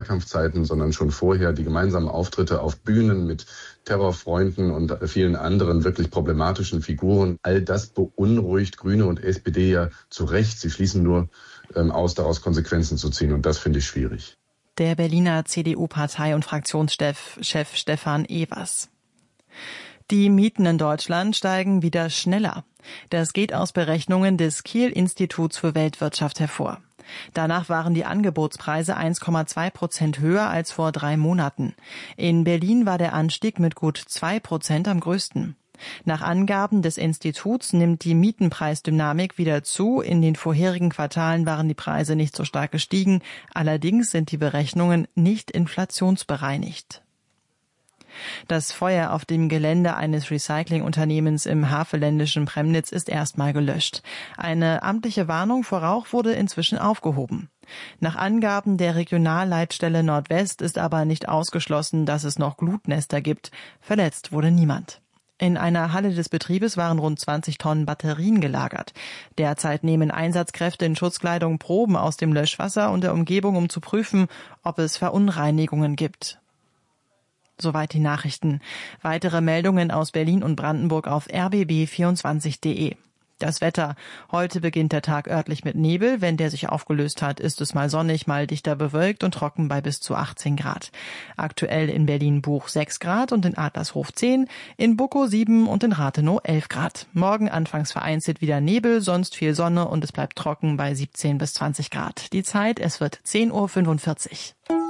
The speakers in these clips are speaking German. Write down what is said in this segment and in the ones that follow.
Wahlkampfzeiten, sondern schon vorher die gemeinsamen Auftritte auf Bühnen mit Terrorfreunden und vielen anderen wirklich problematischen Figuren. All das beunruhigt Grüne und SPD ja zu Recht. Sie schließen nur aus, daraus Konsequenzen zu ziehen. Und das finde ich schwierig. Der Berliner CDU-Partei- und Fraktionschef Stefan Evers. Die Mieten in Deutschland steigen wieder schneller. Das geht aus Berechnungen des Kiel-Instituts für Weltwirtschaft hervor. Danach waren die Angebotspreise 1,2% höher als vor 3 Monaten. In Berlin war der Anstieg mit gut 2% am größten. Nach Angaben des Instituts nimmt die Mietenpreisdynamik wieder zu. In den vorherigen Quartalen waren die Preise nicht so stark gestiegen. Allerdings sind die Berechnungen nicht inflationsbereinigt. Das Feuer auf dem Gelände eines Recyclingunternehmens im havelländischen Premnitz ist erstmal gelöscht. Eine amtliche Warnung vor Rauch wurde inzwischen aufgehoben. Nach Angaben der Regionalleitstelle Nordwest ist aber nicht ausgeschlossen, dass es noch Glutnester gibt. Verletzt wurde niemand. In einer Halle des Betriebes waren rund 20 Tonnen Batterien gelagert. Derzeit nehmen Einsatzkräfte in Schutzkleidung Proben aus dem Löschwasser und der Umgebung, um zu prüfen, ob es Verunreinigungen gibt. Soweit die Nachrichten. Weitere Meldungen aus Berlin und Brandenburg auf rbb24.de. Das Wetter. Heute beginnt der Tag örtlich mit Nebel. Wenn der sich aufgelöst hat, ist es mal sonnig, mal dichter bewölkt und trocken bei bis zu 18 Grad. Aktuell in Berlin-Buch 6 Grad und in Adlershof 10, in Buckow 7 und in Rathenow 11 Grad. Morgen anfangs vereinzelt wieder Nebel, sonst viel Sonne und es bleibt trocken bei 17 bis 20 Grad. Die Zeit, es wird 10:45 Uhr.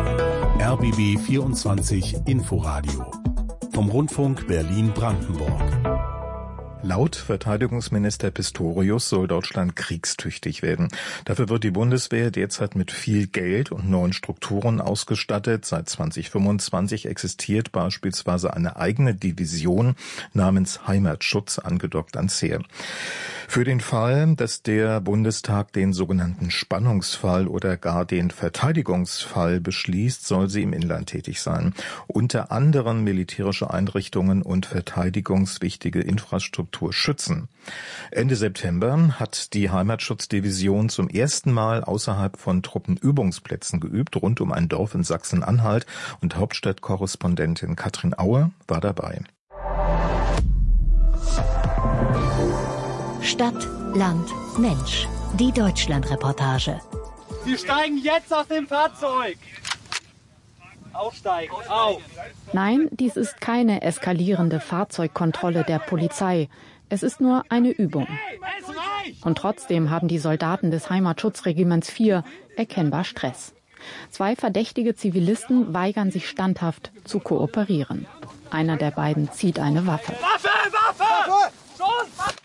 RBB 24 Inforadio vom Rundfunk Berlin-Brandenburg. Laut Verteidigungsminister Pistorius soll Deutschland kriegstüchtig werden. Dafür wird die Bundeswehr derzeit mit viel Geld und neuen Strukturen ausgestattet. Seit 2025 existiert beispielsweise eine eigene Division namens Heimatschutz, angedockt ans Heer. Für den Fall, dass der Bundestag den sogenannten Spannungsfall oder gar den Verteidigungsfall beschließt, soll sie im Inland tätig sein. Unter anderem militärische Einrichtungen und verteidigungswichtige Infrastruktur schützen. Ende September hat die Heimatschutzdivision zum ersten Mal außerhalb von Truppenübungsplätzen geübt, rund um ein Dorf in Sachsen-Anhalt, und Hauptstadtkorrespondentin Katrin Aue war dabei. Stadt, Land, Mensch. Die Deutschland-Reportage. Sie steigen jetzt aus dem Fahrzeug. Aufsteigen. Auf. Nein, dies ist keine eskalierende Fahrzeugkontrolle der Polizei. Es ist nur eine Übung. Und trotzdem haben die Soldaten des Heimatschutzregiments 4 erkennbar Stress. 2 verdächtige Zivilisten weigern sich standhaft zu kooperieren. Einer der beiden zieht eine Waffe. Waffe! Waffe! Schuss!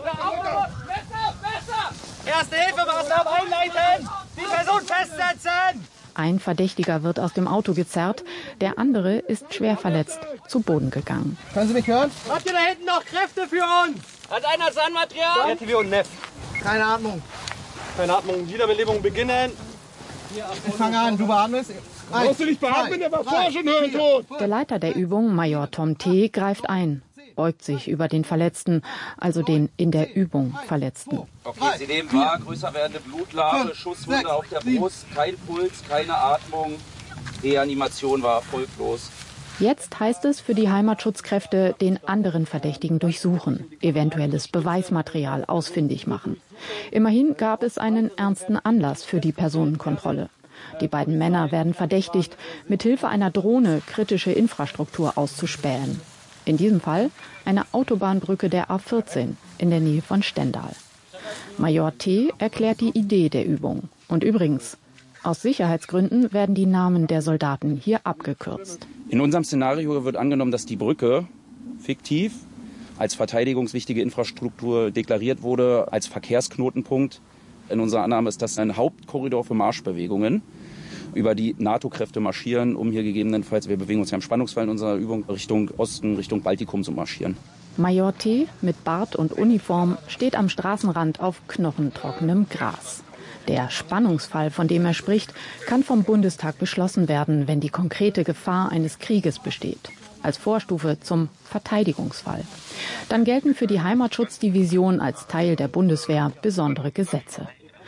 Messer! Erste-Hilfe-Maßnahmen einleiten! Die Person festsetzen! Ein Verdächtiger wird aus dem Auto gezerrt, der andere ist schwer verletzt zu Boden gegangen. Können Sie mich hören? Habt ihr da hinten noch Kräfte für uns? Hat einer Sandmaterial? RTW und Neff. Keine Atmung. Keine Atmung. Wiederbelebung beginnen. Ich fange an, du beatmest. Brauchst du nicht beatmen, der war vorher schon hirntot. Der Leiter der Übung, Major Tom T., greift ein, beugt sich über den Verletzten, also den in der Übung Verletzten. Okay, Sie nehmen wahr, größer werdende Blutlache, Schusswunde auf der Brust, kein Puls, keine Atmung. Reanimation war erfolglos. Jetzt heißt es für die Heimatschutzkräfte, den anderen Verdächtigen durchsuchen, eventuelles Beweismaterial ausfindig machen. Immerhin gab es einen ernsten Anlass für die Personenkontrolle. Die beiden Männer werden verdächtigt, mithilfe einer Drohne kritische Infrastruktur auszuspähen. In diesem Fall eine Autobahnbrücke der A14 in der Nähe von Stendal. Major T. erklärt die Idee der Übung. Und übrigens, aus Sicherheitsgründen werden die Namen der Soldaten hier abgekürzt. In unserem Szenario wird angenommen, dass die Brücke fiktiv als verteidigungswichtige Infrastruktur deklariert wurde, als Verkehrsknotenpunkt. In unserer Annahme ist das ein Hauptkorridor für Marschbewegungen, über die NATO-Kräfte marschieren, um hier gegebenenfalls, wir bewegen uns ja im Spannungsfall in unserer Übung, Richtung Osten, Richtung Baltikum zu marschieren. Major T. mit Bart und Uniform steht am Straßenrand auf knochentrockenem Gras. Der Spannungsfall, von dem er spricht, kann vom Bundestag beschlossen werden, wenn die konkrete Gefahr eines Krieges besteht. Als Vorstufe zum Verteidigungsfall. Dann gelten für die Heimatschutzdivision als Teil der Bundeswehr besondere Gesetze.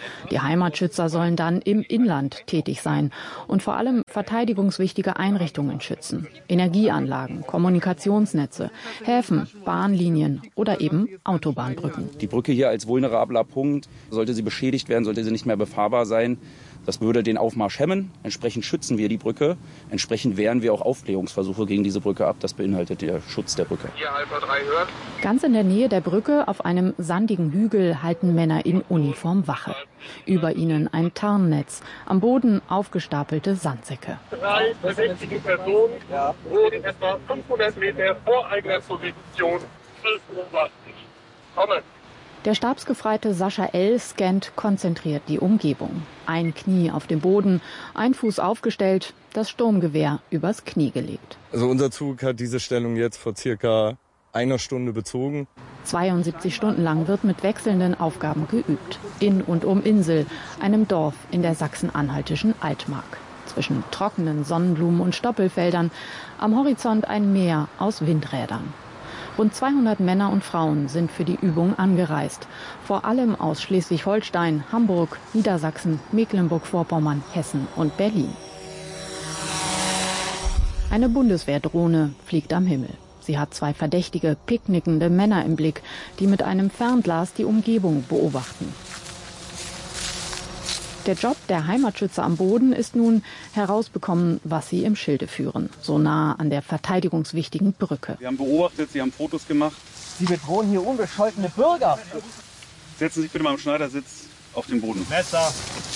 Die Heimatschützer sollen dann im Inland tätig sein und vor allem verteidigungswichtige Einrichtungen schützen. Energieanlagen, Kommunikationsnetze, Häfen, Bahnlinien oder eben Autobahnbrücken. Die Brücke hier als vulnerabler Punkt, sollte sie beschädigt werden, sollte sie nicht mehr befahrbar sein, das würde den Aufmarsch hemmen. Entsprechend schützen wir die Brücke. Entsprechend wehren wir auch Aufklärungsversuche gegen diese Brücke ab. Das beinhaltet der Schutz der Brücke. Hier Alpha 3 hört. Ganz in der Nähe der Brücke auf einem sandigen Hügel halten Männer in Uniform Wache. Über ihnen ein Tarnnetz, am Boden aufgestapelte Sandsäcke. 3 verdächtige Personen wurden etwa 500 Meter vor eigener Position beobachtet. Kommen. Der Stabsgefreite Sascha L. scannt konzentriert die Umgebung. Ein Knie auf dem Boden, ein Fuß aufgestellt, das Sturmgewehr übers Knie gelegt. Also unser Zug hat diese Stellung jetzt vor circa einer Stunde bezogen. 72 Stunden lang wird mit wechselnden Aufgaben geübt. In und um Insel, einem Dorf in der sachsen-anhaltischen Altmark. Zwischen trockenen Sonnenblumen und Stoppelfeldern, am Horizont ein Meer aus Windrädern. Rund 200 Männer und Frauen sind für die Übung angereist. Vor allem aus Schleswig-Holstein, Hamburg, Niedersachsen, Mecklenburg-Vorpommern, Hessen und Berlin. Eine Bundeswehrdrohne fliegt am Himmel. Sie hat 2 verdächtige, picknickende Männer im Blick, die mit einem Fernglas die Umgebung beobachten. Der Job der Heimatschützer am Boden ist nun herausbekommen, was sie im Schilde führen, so nah an der verteidigungswichtigen Brücke. Sie haben beobachtet, Sie haben Fotos gemacht. Sie bedrohen hier unbescholtene Bürger. Setzen Sie sich bitte mal am Schneidersitz auf den Boden. Messer.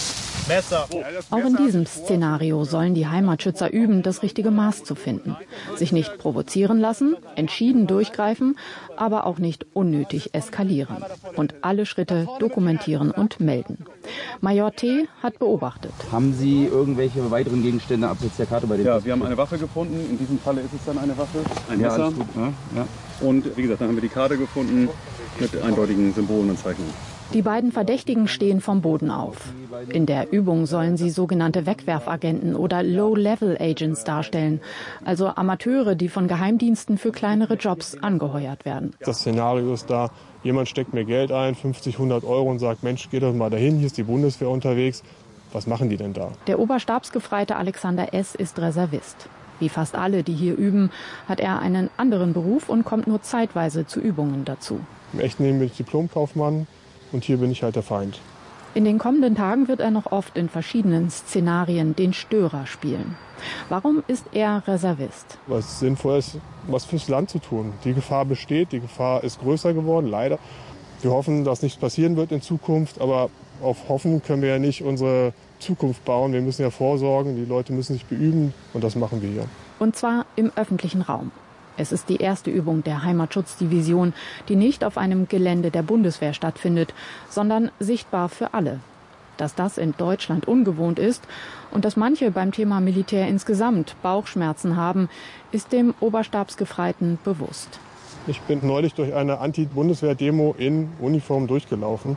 Auch in diesem Szenario sollen die Heimatschützer üben, das richtige Maß zu finden. Sich nicht provozieren lassen, entschieden durchgreifen, aber auch nicht unnötig eskalieren. Und alle Schritte dokumentieren und melden. Major T. hat beobachtet. Haben Sie irgendwelche weiteren Gegenstände abseits der Karte bei dem? Ja, wir haben eine Waffe gefunden. In diesem Falle ist es dann eine Waffe. Ein Messer. Alles gut. Ja. Und wie gesagt, dann haben wir die Karte gefunden mit eindeutigen Symbolen und Zeichnungen. Die beiden Verdächtigen stehen vom Boden auf. In der Übung sollen sie sogenannte Wegwerfagenten oder Low-Level-Agents darstellen, also Amateure, die von Geheimdiensten für kleinere Jobs angeheuert werden. Das Szenario ist da, jemand steckt mir Geld ein, 50, 100 Euro und sagt, Mensch, geh doch mal dahin, hier ist die Bundeswehr unterwegs. Was machen die denn da? Der Oberstabsgefreite Alexander S. ist Reservist. Wie fast alle, die hier üben, hat er einen anderen Beruf und kommt nur zeitweise zu Übungen dazu. Im echten Leben bin ich Diplomkaufmann. Und hier bin ich halt der Feind. In den kommenden Tagen wird er noch oft in verschiedenen Szenarien den Störer spielen. Warum ist er Reservist? Weil es sinnvoll ist, was fürs Land zu tun. Die Gefahr besteht, die Gefahr ist größer geworden, leider. Wir hoffen, dass nichts passieren wird in Zukunft, aber auf Hoffen können wir ja nicht unsere Zukunft bauen. Wir müssen ja vorsorgen, die Leute müssen sich beüben und das machen wir hier. Und zwar im öffentlichen Raum. Es ist die erste Übung der Heimatschutzdivision, die nicht auf einem Gelände der Bundeswehr stattfindet, sondern sichtbar für alle. Dass das in Deutschland ungewohnt ist und dass manche beim Thema Militär insgesamt Bauchschmerzen haben, ist dem Oberstabsgefreiten bewusst. Ich bin neulich durch eine Anti-Bundeswehr-Demo in Uniform durchgelaufen.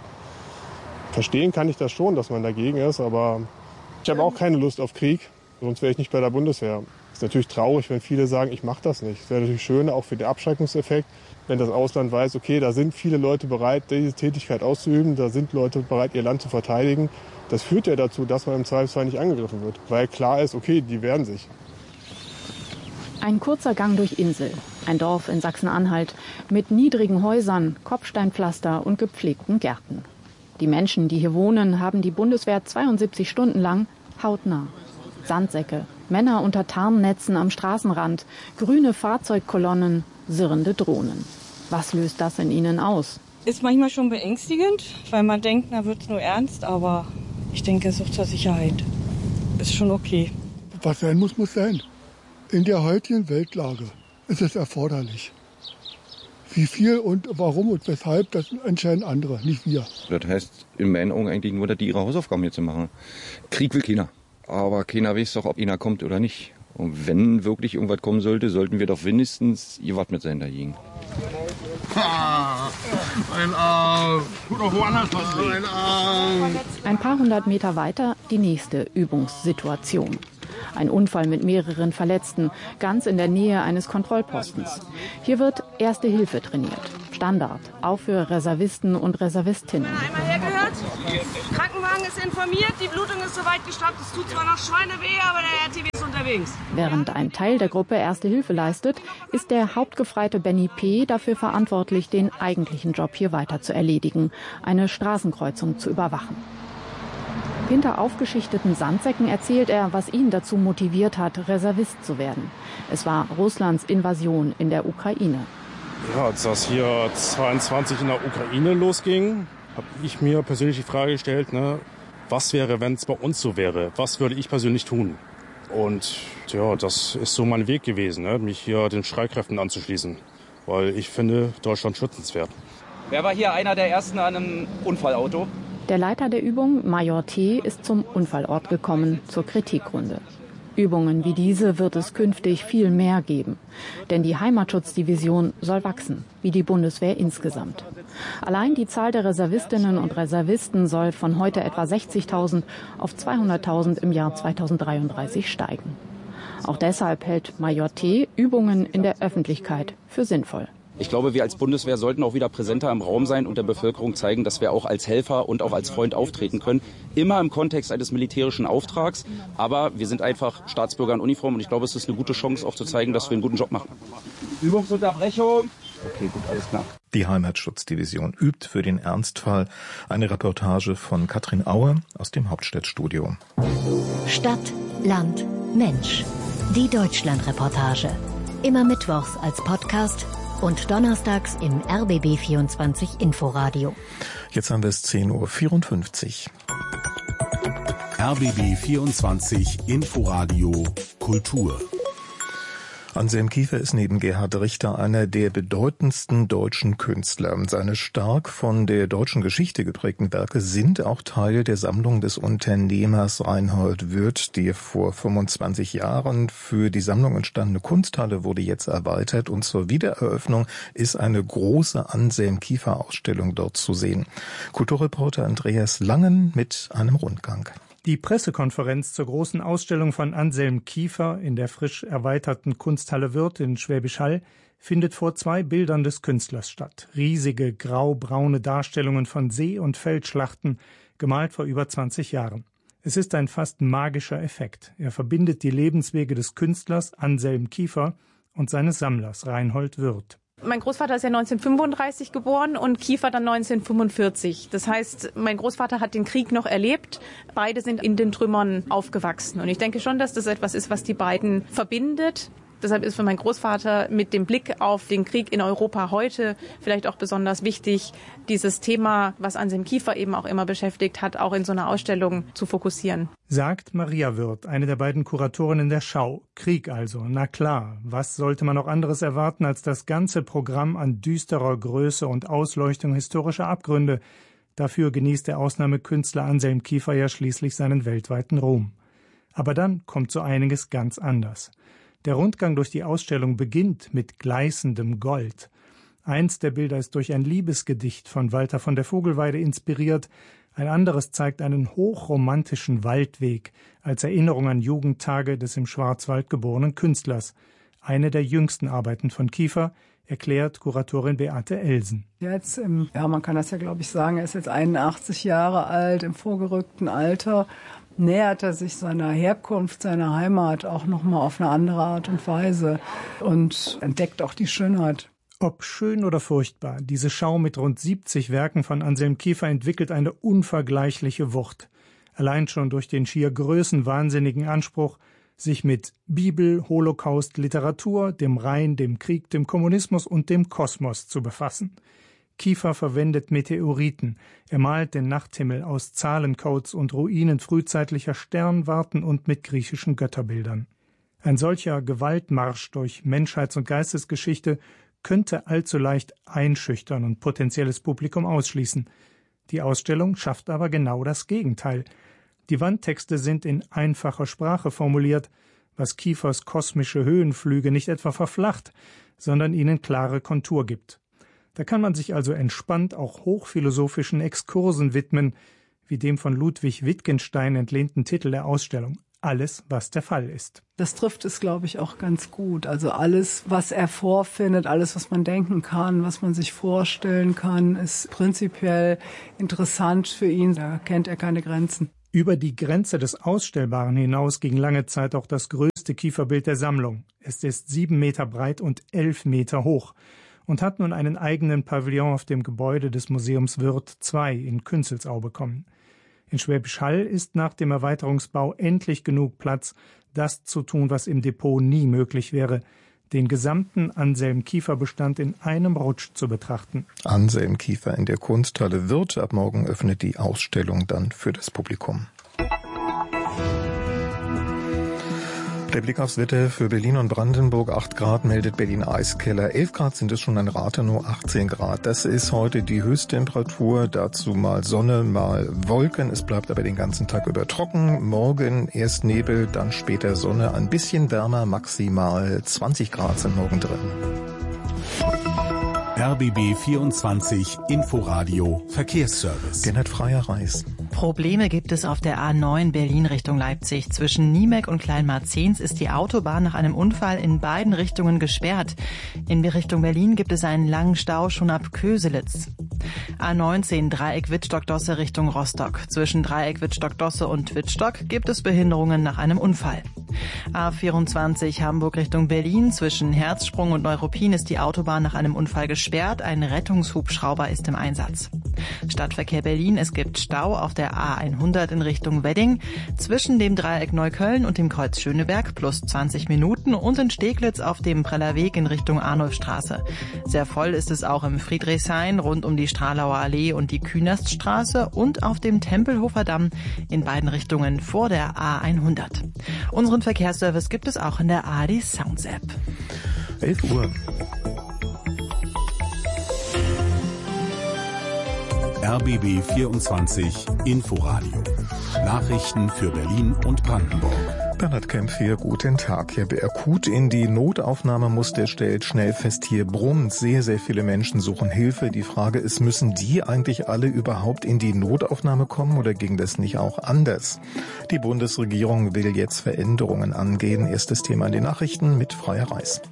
Verstehen kann ich das schon, dass man dagegen ist, aber ich habe auch keine Lust auf Krieg, sonst wäre ich nicht bei der Bundeswehr. Ist natürlich traurig, wenn viele sagen, ich mache das nicht. Es wäre natürlich schön, auch für den Abschreckungseffekt, wenn das Ausland weiß, okay, da sind viele Leute bereit, diese Tätigkeit auszuüben, da sind Leute bereit, ihr Land zu verteidigen. Das führt ja dazu, dass man im Zweifelsfall nicht angegriffen wird, weil klar ist, okay, die wehren sich. Ein kurzer Gang durch Insel, ein Dorf in Sachsen-Anhalt mit niedrigen Häusern, Kopfsteinpflaster und gepflegten Gärten. Die Menschen, die hier wohnen, haben die Bundeswehr 72 Stunden lang hautnah. Sandsäcke, Männer unter Tarnnetzen am Straßenrand, grüne Fahrzeugkolonnen, sirrende Drohnen. Was löst das in ihnen aus? Ist manchmal schon beängstigend, weil man denkt, na wird's nur ernst, aber ich denke, es ist auch zur Sicherheit. Ist schon okay. Was sein muss, muss sein. In der heutigen Weltlage ist es erforderlich. Wie viel und warum und weshalb, das entscheiden andere, nicht wir. Das heißt in meinen Augen eigentlich nur, dass die ihre Hausaufgaben hier zu machen. Krieg will keiner. Aber keiner weiß doch, ob einer kommt oder nicht. Und wenn wirklich irgendwas kommen sollte, sollten wir doch wenigstens gewappnet sein dagegen. Ein Arm. Tut doch woanders was weh. Ein Arm. Ein paar hundert Meter weiter die nächste Übungssituation. Ein Unfall mit mehreren Verletzten, ganz in der Nähe eines Kontrollpostens. Hier wird Erste Hilfe trainiert. Standard, auch für Reservisten und Reservistinnen. Einmal hergehört. Krankenwagen. ist informiert, die Blutung ist soweit gestoppt. Es tut zwar noch Schweineweh, aber der RTW ist unterwegs. Während ein Teil der Gruppe Erste Hilfe leistet, ist der Hauptgefreite Benny P. dafür verantwortlich, den eigentlichen Job hier weiter zu erledigen, eine Straßenkreuzung zu überwachen. Hinter aufgeschichteten Sandsäcken erzählt er, was ihn dazu motiviert hat, Reservist zu werden. Es war Russlands Invasion in der Ukraine. Ja, als das hier 22 in der Ukraine losging, habe ich mir persönlich die Frage gestellt, was wäre, wenn es bei uns so wäre? Was würde ich persönlich tun? Und ja, das ist so mein Weg gewesen, mich hier den Streitkräften anzuschließen, weil ich finde Deutschland schützenswert. Wer war hier einer der Ersten an einem Unfallauto? Der Leiter der Übung, Major T., ist zum Unfallort gekommen, zur Kritikrunde. Übungen wie diese wird es künftig viel mehr geben. Denn die Heimatschutzdivision soll wachsen, wie die Bundeswehr insgesamt. Allein die Zahl der Reservistinnen und Reservisten soll von heute etwa 60.000 auf 200.000 im Jahr 2033 steigen. Auch deshalb hält Major T. Übungen in der Öffentlichkeit für sinnvoll. Ich glaube, wir als Bundeswehr sollten auch wieder präsenter im Raum sein und der Bevölkerung zeigen, dass wir auch als Helfer und auch als Freund auftreten können. Immer im Kontext eines militärischen Auftrags. Aber wir sind einfach Staatsbürger in Uniform und ich glaube, es ist eine gute Chance, auch zu zeigen, dass wir einen guten Job machen. Übungsunterbrechung. Okay, gut, alles klar. Die Heimatschutzdivision übt für den Ernstfall. Eine Reportage von Katrin Auer aus dem Hauptstadtstudio. Stadt, Land, Mensch. Die Deutschlandreportage. Immer mittwochs als Podcast und donnerstags im RBB 24 Inforadio. Jetzt haben wir es 10:54 Uhr. RBB 24 Inforadio Kultur. Anselm Kiefer ist neben Gerhard Richter einer der bedeutendsten deutschen Künstler. Seine stark von der deutschen Geschichte geprägten Werke sind auch Teil der Sammlung des Unternehmers Reinhold Wirth. Die vor 25 Jahren für die Sammlung entstandene Kunsthalle wurde jetzt erweitert und zur Wiedereröffnung ist eine große Anselm Kiefer Ausstellung dort zu sehen. Kulturreporter Andreas Langen mit einem Rundgang. Die Pressekonferenz zur großen Ausstellung von Anselm Kiefer in der frisch erweiterten Kunsthalle Wirth in Schwäbisch Hall findet vor 2 Bildern des Künstlers statt. Riesige grau-braune Darstellungen von See- und Feldschlachten, gemalt vor über 20 Jahren. Es ist ein fast magischer Effekt. Er verbindet die Lebenswege des Künstlers Anselm Kiefer und seines Sammlers Reinhold Wirth. Mein Großvater ist ja 1935 geboren und Kiefer dann 1945. Das heißt, mein Großvater hat den Krieg noch erlebt. Beide sind in den Trümmern aufgewachsen. Und ich denke schon, dass das etwas ist, was die beiden verbindet. Deshalb ist für meinen Großvater mit dem Blick auf den Krieg in Europa heute vielleicht auch besonders wichtig, dieses Thema, was Anselm Kiefer eben auch immer beschäftigt hat, auch in so einer Ausstellung zu fokussieren. Sagt Maria Wirth, eine der beiden Kuratorinnen der Schau. Krieg also, na klar. Was sollte man noch anderes erwarten als das ganze Programm an düsterer Größe und Ausleuchtung historischer Abgründe? Dafür genießt der Ausnahmekünstler Anselm Kiefer ja schließlich seinen weltweiten Ruhm. Aber dann kommt so einiges ganz anders. Der Rundgang durch die Ausstellung beginnt mit gleißendem Gold. Eins der Bilder ist durch ein Liebesgedicht von Walter von der Vogelweide inspiriert, ein anderes zeigt einen hochromantischen Waldweg als Erinnerung an Jugendtage des im Schwarzwald geborenen Künstlers. Eine der jüngsten Arbeiten von Kiefer, erklärt Kuratorin Beate Elsen. Jetzt man kann das ja glaube ich sagen, er ist jetzt 81 Jahre alt, im vorgerückten Alter. Nähert er sich seiner Herkunft, seiner Heimat auch nochmal auf eine andere Art und Weise und entdeckt auch die Schönheit. Ob schön oder furchtbar, diese Schau mit rund 70 Werken von Anselm Kiefer entwickelt eine unvergleichliche Wucht. Allein schon durch den schier größenwahnsinnigen Anspruch, sich mit Bibel, Holocaust, Literatur, dem Rhein, dem Krieg, dem Kommunismus und dem Kosmos zu befassen. Kiefer verwendet Meteoriten. Er malt den Nachthimmel aus Zahlencodes und Ruinen frühzeitlicher Sternwarten und mit griechischen Götterbildern. Ein solcher Gewaltmarsch durch Menschheits- und Geistesgeschichte könnte allzu leicht einschüchtern und potenzielles Publikum ausschließen. Die Ausstellung schafft aber genau das Gegenteil. Die Wandtexte sind in einfacher Sprache formuliert, was Kiefers kosmische Höhenflüge nicht etwa verflacht, sondern ihnen klare Kontur gibt. Da kann man sich also entspannt auch hochphilosophischen Exkursen widmen, wie dem von Ludwig Wittgenstein entlehnten Titel der Ausstellung alles, was der Fall ist. Das trifft es, glaube ich, auch ganz gut. Also alles, was er vorfindet, alles, was man denken kann, was man sich vorstellen kann, ist prinzipiell interessant für ihn. Da kennt er keine Grenzen. Über die Grenze des Ausstellbaren hinaus ging lange Zeit auch das größte Kieferbild der Sammlung. Es ist 7 Meter breit und 11 Meter hoch und hat nun einen eigenen Pavillon auf dem Gebäude des Museums Wirth II in Künzelsau bekommen. In Schwäbisch Hall ist nach dem Erweiterungsbau endlich genug Platz, das zu tun, was im Depot nie möglich wäre, den gesamten Anselm-Kiefer-Bestand in einem Rutsch zu betrachten. Anselm-Kiefer in der Kunsthalle Wirth. Ab morgen öffnet die Ausstellung dann für das Publikum. Der Blick aufs Wetter für Berlin und Brandenburg. 8 Grad meldet Berlin Eiskeller. 11 Grad sind es schon an Rathenow, 18 Grad. Das ist heute die Höchsttemperatur. Dazu mal Sonne, mal Wolken. Es bleibt aber den ganzen Tag über trocken. Morgen erst Nebel, dann später Sonne. Ein bisschen wärmer, maximal 20 Grad sind morgen drin. RBB 24 Inforadio Verkehrsservice. Gernot Freier-Reis. Probleme gibt es auf der A9 Berlin Richtung Leipzig. Zwischen Niemek und Kleinmarzens ist die Autobahn nach einem Unfall in beiden Richtungen gesperrt. In Richtung Berlin gibt es einen langen Stau schon ab Köselitz. A19 Dreieck Wittstock-Dosse Richtung Rostock. Zwischen Dreieck Wittstock-Dosse und Wittstock gibt es Behinderungen nach einem Unfall. A24 Hamburg Richtung Berlin. Zwischen Herzsprung und Neuruppin ist die Autobahn nach einem Unfall gesperrt. Ein Rettungshubschrauber ist im Einsatz. Stadtverkehr Berlin. Es gibt Stau auf der A100 in Richtung Wedding. Zwischen dem Dreieck Neukölln und dem Kreuz Schöneberg plus 20 Minuten und in Steglitz auf dem Preller Weg in Richtung Arnulfstraße. Sehr voll ist es auch im Friedrichshain rund um die Stralauer Allee und die Künaststraße und auf dem Tempelhofer Damm in beiden Richtungen vor der A100. Unseren Verkehrsservice gibt es auch in der ARD Sounds App. 11 Uhr. RBB 24 Inforadio. Nachrichten für Berlin und Brandenburg. Bernhard Kempf hier, guten Tag. Ja, wer akut in die Notaufnahme muss, der stellt schnell fest, hier brummt. Sehr, sehr viele Menschen suchen Hilfe. Die Frage ist, müssen die eigentlich alle überhaupt in die Notaufnahme kommen oder ging das nicht auch anders? Die Bundesregierung will jetzt Veränderungen angehen. Erstes Thema in den Nachrichten mit Freier-Reis.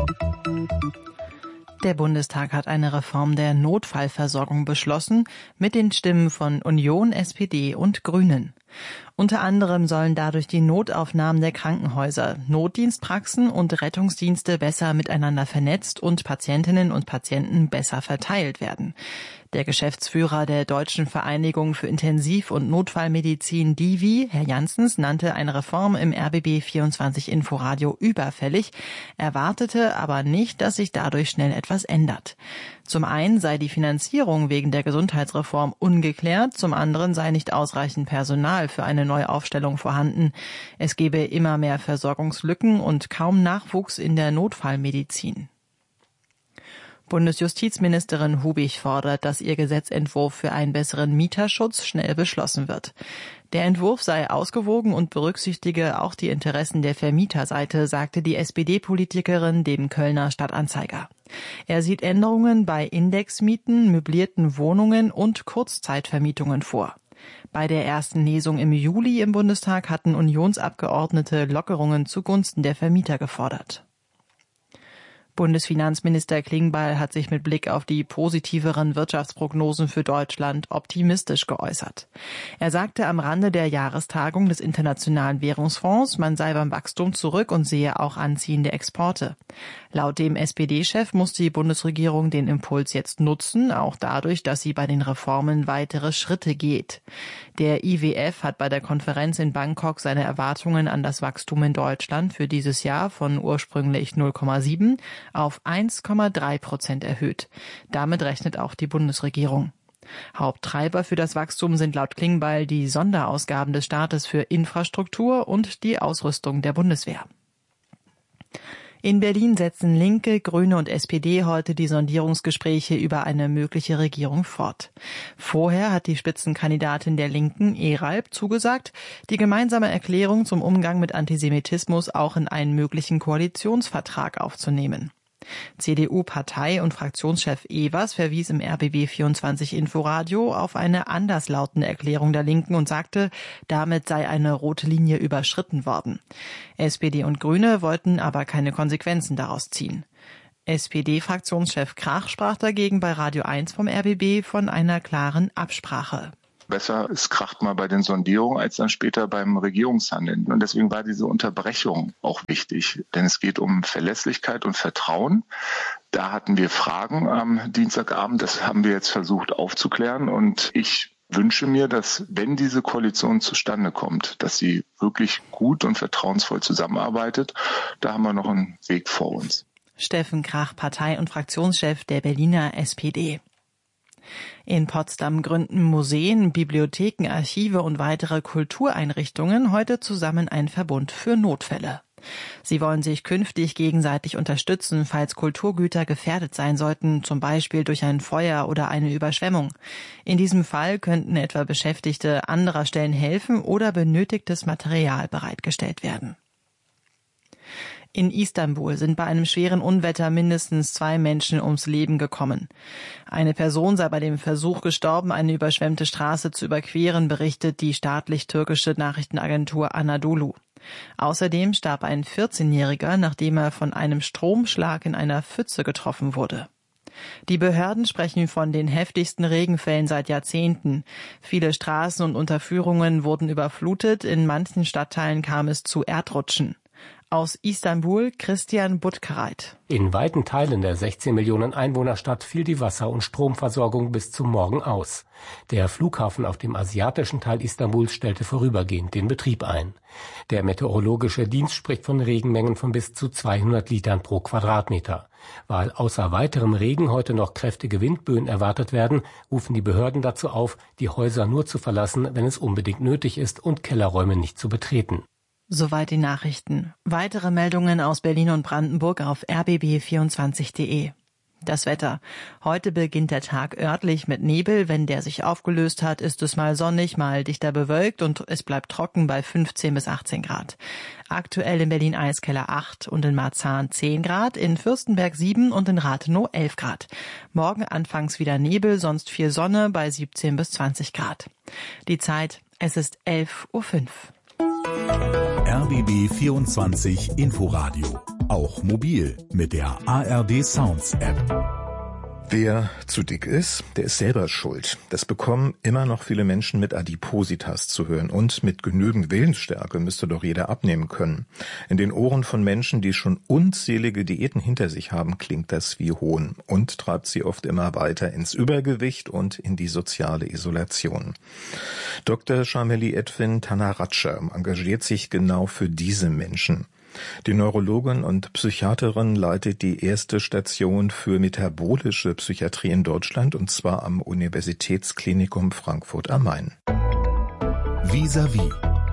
Der Bundestag hat eine Reform der Notfallversorgung beschlossen, mit den Stimmen von Union, SPD und Grünen. Unter anderem sollen dadurch die Notaufnahmen der Krankenhäuser, Notdienstpraxen und Rettungsdienste besser miteinander vernetzt und Patientinnen und Patienten besser verteilt werden. Der Geschäftsführer der Deutschen Vereinigung für Intensiv- und Notfallmedizin DIVI, Herr Janssens, nannte eine Reform im RBB 24 Inforadio überfällig, erwartete aber nicht, dass sich dadurch schnell etwas ändert. Zum einen sei die Finanzierung wegen der Gesundheitsreform ungeklärt, zum anderen sei nicht ausreichend Personal für eine Neuaufstellung vorhanden. Es gebe immer mehr Versorgungslücken und kaum Nachwuchs in der Notfallmedizin. Bundesjustizministerin Hubig fordert, dass ihr Gesetzentwurf für einen besseren Mieterschutz schnell beschlossen wird. Der Entwurf sei ausgewogen und berücksichtige auch die Interessen der Vermieterseite, sagte die SPD-Politikerin dem Kölner Stadtanzeiger. Er sieht Änderungen bei Indexmieten, möblierten Wohnungen und Kurzzeitvermietungen vor. Bei der ersten Lesung im Juli im Bundestag hatten Unionsabgeordnete Lockerungen zugunsten der Vermieter gefordert. Bundesfinanzminister Klingbeil hat sich mit Blick auf die positiveren Wirtschaftsprognosen für Deutschland optimistisch geäußert. Er sagte am Rande der Jahrestagung des Internationalen Währungsfonds, man sei beim Wachstum zurück und sehe auch anziehende Exporte. Laut dem SPD-Chef muss die Bundesregierung den Impuls jetzt nutzen, auch dadurch, dass sie bei den Reformen weitere Schritte geht. Der IWF hat bei der Konferenz in Bangkok seine Erwartungen an das Wachstum in Deutschland für dieses Jahr von ursprünglich 0,7 auf 1,3% erhöht. Damit rechnet auch die Bundesregierung. Haupttreiber für das Wachstum sind laut Klingbeil die Sonderausgaben des Staates für Infrastruktur und die Ausrüstung der Bundeswehr. In Berlin setzen Linke, Grüne und SPD heute die Sondierungsgespräche über eine mögliche Regierung fort. Vorher hat die Spitzenkandidatin der Linken, Eralb, zugesagt, die gemeinsame Erklärung zum Umgang mit Antisemitismus auch in einen möglichen Koalitionsvertrag aufzunehmen. CDU-Partei- und Fraktionschef Evers verwies im RBB24 Inforadio auf eine anderslautende Erklärung der Linken und sagte, damit sei eine rote Linie überschritten worden. SPD und Grüne wollten aber keine Konsequenzen daraus ziehen. SPD-Fraktionschef Krach sprach dagegen bei Radio 1 vom RBB von einer klaren Absprache. Besser, es kracht mal bei den Sondierungen als dann später beim Regierungshandeln. Und deswegen war diese Unterbrechung auch wichtig, denn es geht um Verlässlichkeit und Vertrauen. Da hatten wir Fragen am Dienstagabend, das haben wir jetzt versucht aufzuklären. Und ich wünsche mir, dass, wenn diese Koalition zustande kommt, dass sie wirklich gut und vertrauensvoll zusammenarbeitet. Da haben wir noch einen Weg vor uns. Steffen Krach, Partei- und Fraktionschef der Berliner SPD. In Potsdam gründen Museen, Bibliotheken, Archive und weitere Kultureinrichtungen heute zusammen einen Verbund für Notfälle. Sie wollen sich künftig gegenseitig unterstützen, falls Kulturgüter gefährdet sein sollten, zum Beispiel durch ein Feuer oder eine Überschwemmung. In diesem Fall könnten etwa Beschäftigte anderer Stellen helfen oder benötigtes Material bereitgestellt werden. In Istanbul sind bei einem schweren Unwetter mindestens 2 Menschen ums Leben gekommen. Eine Person sei bei dem Versuch gestorben, eine überschwemmte Straße zu überqueren, berichtet die staatlich-türkische Nachrichtenagentur Anadolu. Außerdem starb ein 14-Jähriger, nachdem er von einem Stromschlag in einer Pfütze getroffen wurde. Die Behörden sprechen von den heftigsten Regenfällen seit Jahrzehnten. Viele Straßen und Unterführungen wurden überflutet, in manchen Stadtteilen kam es zu Erdrutschen. Aus Istanbul Christian Butkareit. In weiten Teilen der 16 Millionen Einwohnerstadt fiel die Wasser- und Stromversorgung bis zum Morgen aus. Der Flughafen auf dem asiatischen Teil Istanbuls stellte vorübergehend den Betrieb ein. Der meteorologische Dienst spricht von Regenmengen von bis zu 200 Litern pro Quadratmeter. Weil außer weiterem Regen heute noch kräftige Windböen erwartet werden, rufen die Behörden dazu auf, die Häuser nur zu verlassen, wenn es unbedingt nötig ist und Kellerräume nicht zu betreten. Soweit die Nachrichten. Weitere Meldungen aus Berlin und Brandenburg auf rbb24.de. Das Wetter. Heute beginnt der Tag örtlich mit Nebel. Wenn der sich aufgelöst hat, ist es mal sonnig, mal dichter bewölkt und es bleibt trocken bei 15 bis 18 Grad. Aktuell in Berlin-Eiskeller 8 und in Marzahn 10 Grad, in Fürstenberg 7 und in Rathenow 11 Grad. Morgen anfangs wieder Nebel, sonst viel Sonne bei 17 bis 20 Grad. Die Zeit, es ist 11:05 Uhr. RBB 24 Inforadio. Auch mobil mit der ARD Sounds App. Wer zu dick ist, der ist selber schuld. Das bekommen immer noch viele Menschen mit Adipositas zu hören. Und mit genügend Willensstärke müsste doch jeder abnehmen können. In den Ohren von Menschen, die schon unzählige Diäten hinter sich haben, klingt das wie Hohn und treibt sie oft immer weiter ins Übergewicht und in die soziale Isolation. Dr. Shameli Edwin Tanaratscha engagiert sich genau für diese Menschen. Die Neurologin und Psychiaterin leitet die erste Station für metabolische Psychiatrie in Deutschland, und zwar am Universitätsklinikum Frankfurt am Main. Vis-à-vis.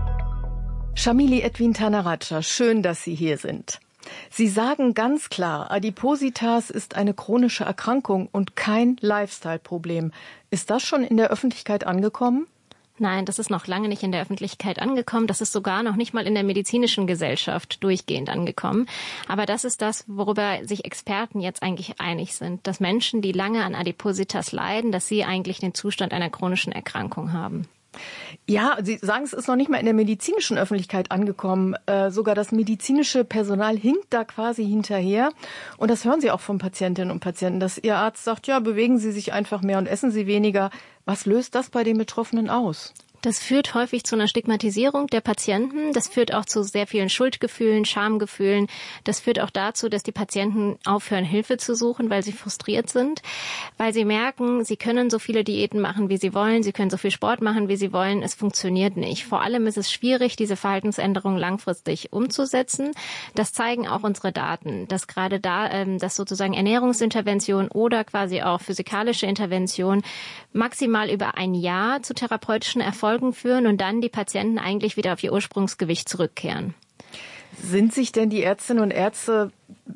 Shameli Edwin Tanaratscha, schön, dass Sie hier sind. Sie sagen ganz klar, Adipositas ist eine chronische Erkrankung und kein Lifestyle-Problem. Ist das schon in der Öffentlichkeit angekommen? Nein, das ist noch lange nicht in der Öffentlichkeit angekommen. Das ist sogar noch nicht mal in der medizinischen Gesellschaft durchgehend angekommen. Aber das ist das, worüber sich Experten jetzt eigentlich einig sind, dass Menschen, die lange an Adipositas leiden, dass sie eigentlich den Zustand einer chronischen Erkrankung haben. Ja, Sie sagen, es ist noch nicht mal in der medizinischen Öffentlichkeit angekommen. Sogar das medizinische Personal hinkt da quasi hinterher. Und das hören Sie auch von Patientinnen und Patienten, dass Ihr Arzt sagt, ja, bewegen Sie sich einfach mehr und essen Sie weniger. Was löst das bei den Betroffenen aus? Das führt häufig zu einer Stigmatisierung der Patienten. Das führt auch zu sehr vielen Schuldgefühlen, Schamgefühlen. Das führt auch dazu, dass die Patienten aufhören, Hilfe zu suchen, weil sie frustriert sind, weil sie merken, sie können so viele Diäten machen, wie sie wollen, sie können so viel Sport machen, wie sie wollen. Es funktioniert nicht. Vor allem ist es schwierig, diese Verhaltensänderungen langfristig umzusetzen. Das zeigen auch unsere Daten, dass gerade da, dass sozusagen Ernährungsintervention oder quasi auch physikalische Intervention maximal über ein Jahr zu therapeutischen Erfolgen führen und dann die Patienten eigentlich wieder auf ihr Ursprungsgewicht zurückkehren. Sind sich denn die Ärztinnen und Ärzte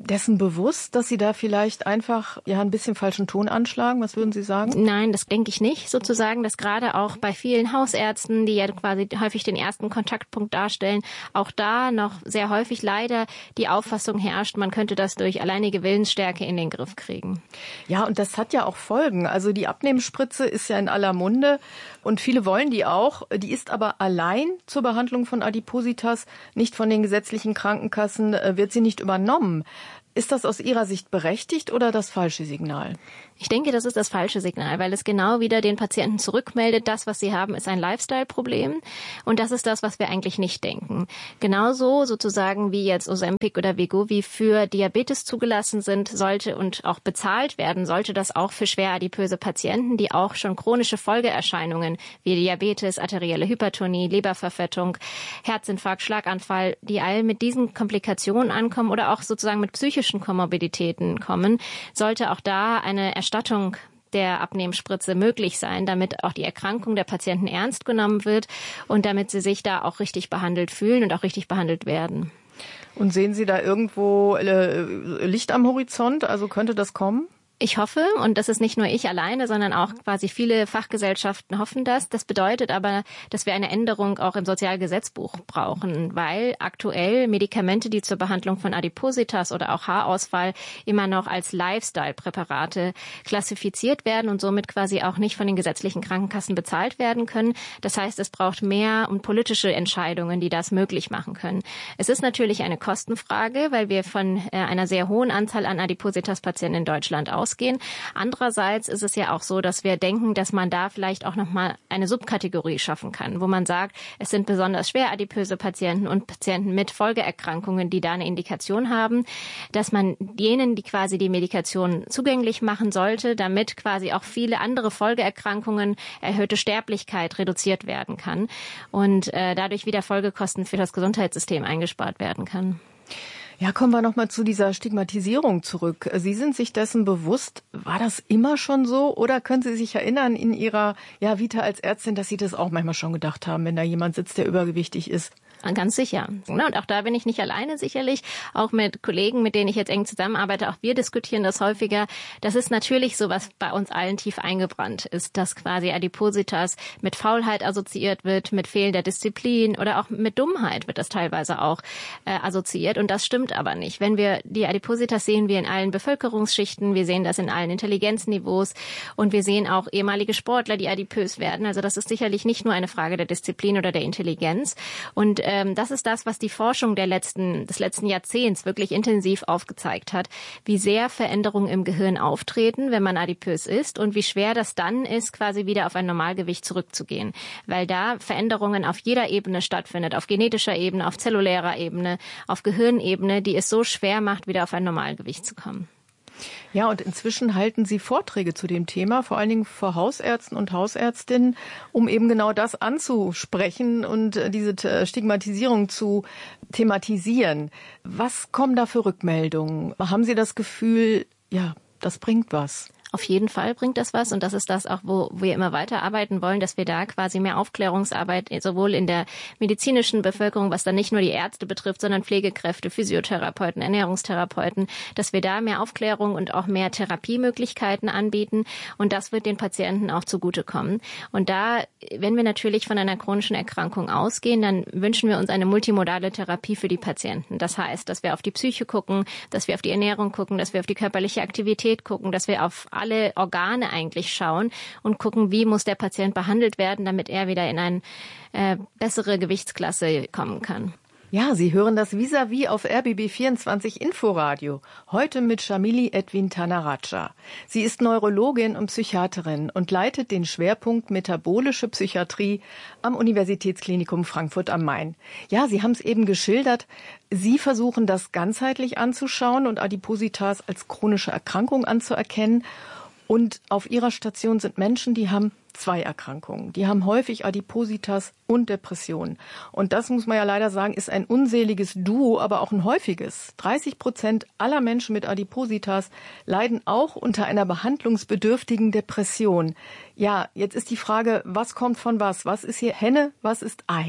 dessen bewusst, dass Sie da vielleicht einfach ein bisschen falschen Ton anschlagen? Was würden Sie sagen? Nein, das denke ich nicht. Sozusagen, dass gerade auch bei vielen Hausärzten, die ja quasi häufig den ersten Kontaktpunkt darstellen, auch da noch sehr häufig leider die Auffassung herrscht, man könnte das durch alleinige Willensstärke in den Griff kriegen. Ja, und das hat ja auch Folgen. Also die Abnehmspritze ist ja in aller Munde und viele wollen die auch. Die ist aber allein zur Behandlung von Adipositas, nicht von den gesetzlichen Krankenkassen, wird sie nicht übernommen. Ist das aus Ihrer Sicht berechtigt oder das falsche Signal? Ich denke, das ist das falsche Signal, weil es genau wieder den Patienten zurückmeldet, das, was sie haben, ist ein Lifestyle-Problem und das ist das, was wir eigentlich nicht denken. Genauso sozusagen wie jetzt Ozempic oder Wegovy für Diabetes zugelassen sind, sollte und auch bezahlt werden, sollte das auch für schwer adipöse Patienten, die auch schon chronische Folgeerscheinungen wie Diabetes, arterielle Hypertonie, Leberverfettung, Herzinfarkt, Schlaganfall, die all mit diesen Komplikationen ankommen oder auch sozusagen mit psychischen Komorbiditäten kommen, sollte auch da eine Erstattung der Abnehmspritze möglich sein, damit auch die Erkrankung der Patienten ernst genommen wird und damit sie sich da auch richtig behandelt fühlen und auch richtig behandelt werden. Und sehen Sie da irgendwo Licht am Horizont? Also könnte das kommen? Ich hoffe, und das ist nicht nur ich alleine, sondern auch quasi viele Fachgesellschaften hoffen das. Das bedeutet aber, dass wir eine Änderung auch im Sozialgesetzbuch brauchen, weil aktuell Medikamente, die zur Behandlung von Adipositas oder auch Haarausfall immer noch als Lifestyle-Präparate klassifiziert werden und somit quasi auch nicht von den gesetzlichen Krankenkassen bezahlt werden können. Das heißt, es braucht mehr und politische Entscheidungen, die das möglich machen können. Es ist natürlich eine Kostenfrage, weil wir von einer sehr hohen Anzahl an Adipositas-Patienten in Deutschland ausgehen. Andererseits ist es ja auch so, dass wir denken, dass man da vielleicht auch nochmal eine Subkategorie schaffen kann, wo man sagt, es sind besonders schwer adipöse Patienten und Patienten mit Folgeerkrankungen, die da eine Indikation haben, dass man denen, die quasi die Medikation zugänglich machen sollte, damit quasi auch viele andere Folgeerkrankungen, erhöhte Sterblichkeit reduziert werden kann und dadurch wieder Folgekosten für das Gesundheitssystem eingespart werden kann. Ja, kommen wir nochmal zu dieser Stigmatisierung zurück. Sie sind sich dessen bewusst, war das immer schon so? Oder können Sie sich erinnern in Ihrer Vita als Ärztin, dass Sie das auch manchmal schon gedacht haben, wenn da jemand sitzt, der übergewichtig ist? Ganz sicher. Und auch da bin ich nicht alleine sicherlich. Auch mit Kollegen, mit denen ich jetzt eng zusammenarbeite, auch wir diskutieren das häufiger. Das ist natürlich so, was bei uns allen tief eingebrannt ist, dass quasi Adipositas mit Faulheit assoziiert wird, mit fehlender Disziplin oder auch mit Dummheit wird das teilweise auch assoziiert. Und das stimmt aber nicht. Wenn wir die Adipositas sehen wir in allen Bevölkerungsschichten, wir sehen das in allen Intelligenzniveaus und wir sehen auch ehemalige Sportler, die adipös werden. Also das ist sicherlich nicht nur eine Frage der Disziplin oder der Intelligenz. Und das ist das, was die Forschung des letzten Jahrzehnts wirklich intensiv aufgezeigt hat, wie sehr Veränderungen im Gehirn auftreten, wenn man adipös ist und wie schwer das dann ist, quasi wieder auf ein Normalgewicht zurückzugehen, weil da Veränderungen auf jeder Ebene stattfindet, auf genetischer Ebene, auf zellulärer Ebene, auf Gehirnebene, die es so schwer macht, wieder auf ein Normalgewicht zu kommen. Ja, und inzwischen halten Sie Vorträge zu dem Thema, vor allen Dingen vor Hausärzten und Hausärztinnen, um eben genau das anzusprechen und diese Stigmatisierung zu thematisieren. Was kommen da für Rückmeldungen? Haben Sie das Gefühl, das bringt was? Auf jeden Fall bringt das was und das ist das auch, wo wir immer weiter arbeiten wollen, dass wir da quasi mehr Aufklärungsarbeit sowohl in der medizinischen Bevölkerung, was dann nicht nur die Ärzte betrifft, sondern Pflegekräfte, Physiotherapeuten, Ernährungstherapeuten, dass wir da mehr Aufklärung und auch mehr Therapiemöglichkeiten anbieten und das wird den Patienten auch zugutekommen. Und da, wenn wir natürlich von einer chronischen Erkrankung ausgehen, dann wünschen wir uns eine multimodale Therapie für die Patienten. Das heißt, dass wir auf die Psyche gucken, dass wir auf die Ernährung gucken, dass wir auf die körperliche Aktivität gucken, dass wir auf alle Organe eigentlich schauen und gucken, wie muss der Patient behandelt werden, damit er wieder in eine bessere Gewichtsklasse kommen kann. Ja, Sie hören das Vis-à-vis auf RBB24 Inforadio. Heute mit Shamili Edwin Tanaraja. Sie ist Neurologin und Psychiaterin und leitet den Schwerpunkt Metabolische Psychiatrie am Universitätsklinikum Frankfurt am Main. Ja, Sie haben es eben geschildert. Sie versuchen das ganzheitlich anzuschauen und Adipositas als chronische Erkrankung anzuerkennen. Und auf Ihrer Station sind Menschen, die haben 2 Erkrankungen. Die haben häufig Adipositas und Depressionen. Und das muss man ja leider sagen, ist ein unseliges Duo, aber auch ein häufiges. 30% aller Menschen mit Adipositas leiden auch unter einer behandlungsbedürftigen Depression. Ja, jetzt ist die Frage, was kommt von was? Was ist hier Henne, was ist Ei?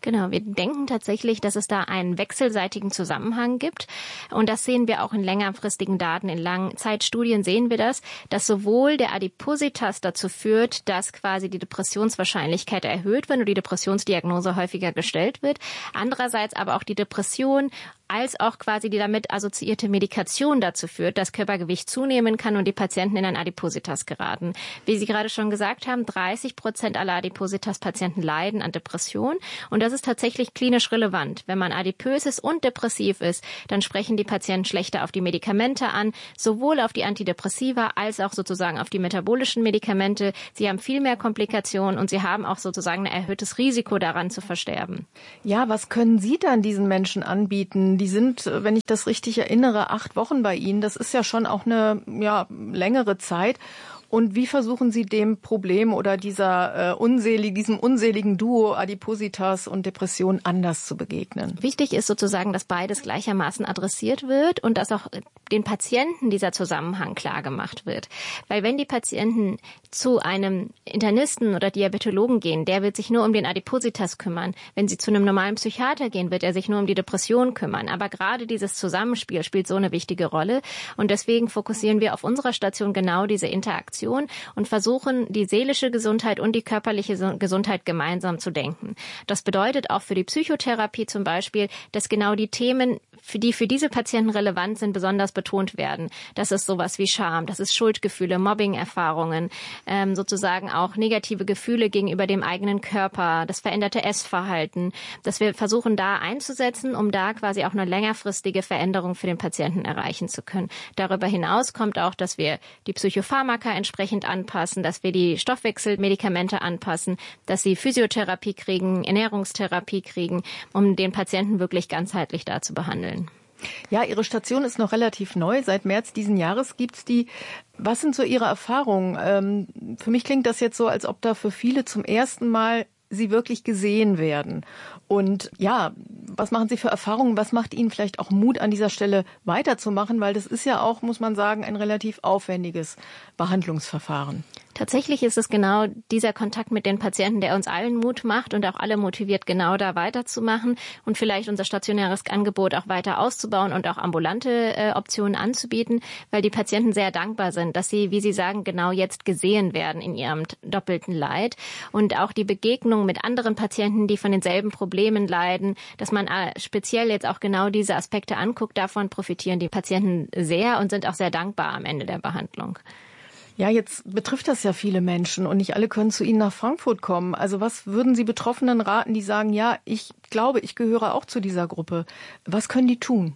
Genau, wir denken tatsächlich, dass es da einen wechselseitigen Zusammenhang gibt. Und das sehen wir auch in längerfristigen Daten. In Langzeitstudien sehen wir das, dass sowohl der Adipositas dazu führt, dass quasi die Depressionswahrscheinlichkeit erhöht wird und die Depressionsdiagnose häufiger gestellt wird. Andererseits aber auch die Depression als auch quasi die damit assoziierte Medikation dazu führt, dass Körpergewicht zunehmen kann und die Patienten in ein Adipositas geraten. Wie Sie gerade schon gesagt haben, 30% aller Adipositas-Patienten leiden an Depression. Und das ist tatsächlich klinisch relevant. Wenn man adipös ist und depressiv ist, dann sprechen die Patienten schlechter auf die Medikamente an, sowohl auf die Antidepressiva als auch sozusagen auf die metabolischen Medikamente. Sie haben viel mehr Komplikationen und sie haben auch sozusagen ein erhöhtes Risiko daran zu versterben. Ja, was können Sie dann diesen Menschen anbieten? Die sind, wenn ich das richtig erinnere, 8 Wochen bei Ihnen. Das ist ja schon auch eine längere Zeit. Und wie versuchen Sie dem Problem oder diesem unseligen Duo Adipositas und Depression anders zu begegnen? Wichtig ist sozusagen, dass beides gleichermaßen adressiert wird und dass auch den Patienten dieser Zusammenhang klar gemacht wird. Weil wenn die Patienten zu einem Internisten oder Diabetologen gehen, der wird sich nur um den Adipositas kümmern. Wenn sie zu einem normalen Psychiater gehen, wird er sich nur um die Depression kümmern. Aber gerade dieses Zusammenspiel spielt so eine wichtige Rolle. Und deswegen fokussieren wir auf unserer Station genau diese Interaktion und versuchen, die seelische Gesundheit und die körperliche Gesundheit gemeinsam zu denken. Das bedeutet auch für die Psychotherapie zum Beispiel, dass genau die Themen, die für diese Patienten relevant sind, besonders betont werden. Das ist sowas wie Scham, das ist Schuldgefühle, Mobbing-Erfahrungen, sozusagen auch negative Gefühle gegenüber dem eigenen Körper, das veränderte Essverhalten, dass wir versuchen, da einzusetzen, um da quasi auch eine längerfristige Veränderung für den Patienten erreichen zu können. Darüber hinaus kommt auch, dass wir die Psychopharmaka entsprechend anpassen, dass wir die Stoffwechselmedikamente anpassen, dass sie Physiotherapie kriegen, Ernährungstherapie kriegen, um den Patienten wirklich ganzheitlich da zu behandeln. Ja, Ihre Station ist noch relativ neu. Seit März diesen Jahres gibt's die. Was sind so Ihre Erfahrungen? Für mich klingt das jetzt so, als ob da für viele zum ersten Mal Sie wirklich gesehen werden. Und ja, was machen Sie für Erfahrungen? Was macht Ihnen vielleicht auch Mut, an dieser Stelle weiterzumachen? Weil das ist ja auch, muss man sagen, ein relativ aufwendiges Behandlungsverfahren. Tatsächlich ist es genau dieser Kontakt mit den Patienten, der uns allen Mut macht und auch alle motiviert, genau da weiterzumachen und vielleicht unser stationäres Angebot auch weiter auszubauen und auch ambulante Optionen anzubieten, weil die Patienten sehr dankbar sind, dass sie, wie Sie sagen, genau jetzt gesehen werden in ihrem doppelten Leid. Und auch die Begegnung mit anderen Patienten, die von denselben Problemen leiden, dass man speziell jetzt auch genau diese Aspekte anguckt, davon profitieren die Patienten sehr und sind auch sehr dankbar am Ende der Behandlung. Ja, jetzt betrifft das ja viele Menschen und nicht alle können zu Ihnen nach Frankfurt kommen. Also was würden Sie Betroffenen raten, die sagen, ja, ich glaube, ich gehöre auch zu dieser Gruppe. Was können die tun?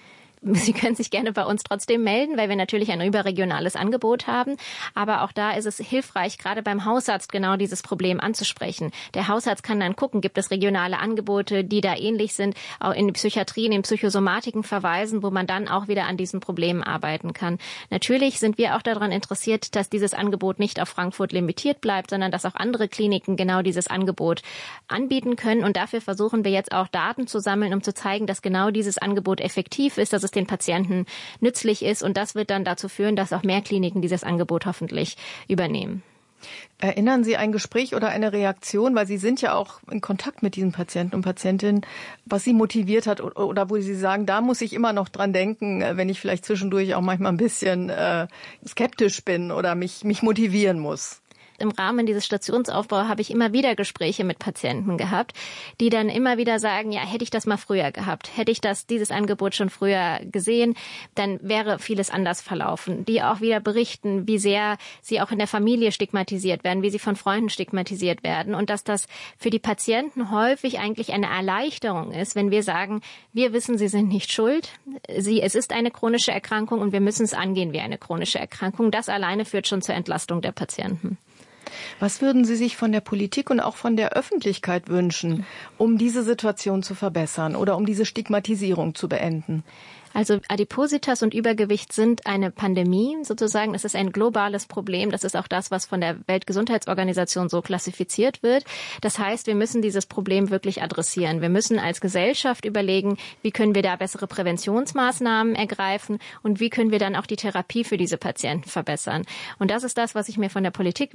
Sie können sich gerne bei uns trotzdem melden, weil wir natürlich ein überregionales Angebot haben. Aber auch da ist es hilfreich, gerade beim Hausarzt genau dieses Problem anzusprechen. Der Hausarzt kann dann gucken, gibt es regionale Angebote, die da ähnlich sind, auch in die Psychiatrie, in den Psychosomatiken verweisen, wo man dann auch wieder an diesen Problemen arbeiten kann. Natürlich sind wir auch daran interessiert, dass dieses Angebot nicht auf Frankfurt limitiert bleibt, sondern dass auch andere Kliniken genau dieses Angebot anbieten können. Und dafür versuchen wir jetzt auch Daten zu sammeln, um zu zeigen, dass genau dieses Angebot effektiv ist, dass es den Patienten nützlich ist. Und das wird dann dazu führen, dass auch mehr Kliniken dieses Angebot hoffentlich übernehmen. Erinnern Sie ein Gespräch oder eine Reaktion, weil Sie sind ja auch in Kontakt mit diesen Patienten und Patientinnen, was Sie motiviert hat oder wo Sie sagen, da muss ich immer noch dran denken, wenn ich vielleicht zwischendurch auch manchmal ein bisschen skeptisch bin oder mich motivieren muss? Im Rahmen dieses Stationsaufbaus habe ich immer wieder Gespräche mit Patienten gehabt, die dann immer wieder sagen, ja, hätte ich das mal früher gehabt, hätte ich dieses Angebot schon früher gesehen, dann wäre vieles anders verlaufen. Die auch wieder berichten, wie sehr sie auch in der Familie stigmatisiert werden, wie sie von Freunden stigmatisiert werden und dass das für die Patienten häufig eigentlich eine Erleichterung ist, wenn wir sagen, wir wissen, sie sind nicht schuld, es ist eine chronische Erkrankung und wir müssen es angehen wie eine chronische Erkrankung. Das alleine führt schon zur Entlastung der Patienten. Was würden Sie sich von der Politik und auch von der Öffentlichkeit wünschen, um diese Situation zu verbessern oder um diese Stigmatisierung zu beenden? Also Adipositas und Übergewicht sind eine Pandemie sozusagen. Es ist ein globales Problem. Das ist auch das, was von der Weltgesundheitsorganisation so klassifiziert wird. Das heißt, wir müssen dieses Problem wirklich adressieren. Wir müssen als Gesellschaft überlegen, wie können wir da bessere Präventionsmaßnahmen ergreifen und wie können wir dann auch die Therapie für diese Patienten verbessern. Und das ist das, was ich mir von der Politik wünsche, dass man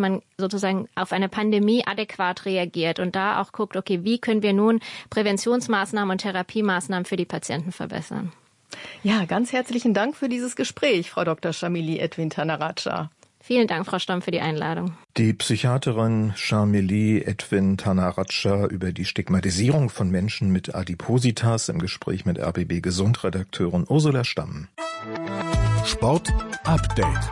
man sozusagen auf eine Pandemie adäquat reagiert und da auch guckt, okay, wie können wir nun Präventionsmaßnahmen und Therapiemaßnahmen für die Patienten verbessern. Ja, ganz herzlichen Dank für dieses Gespräch, Frau Dr. Shamili Edwin Thanaraja. Vielen Dank, Frau Stamm, für die Einladung. Die Psychiaterin Shamili Edwin Thanaraja über die Stigmatisierung von Menschen mit Adipositas im Gespräch mit RBB Gesundredakteurin Ursula Stamm. Sport Update.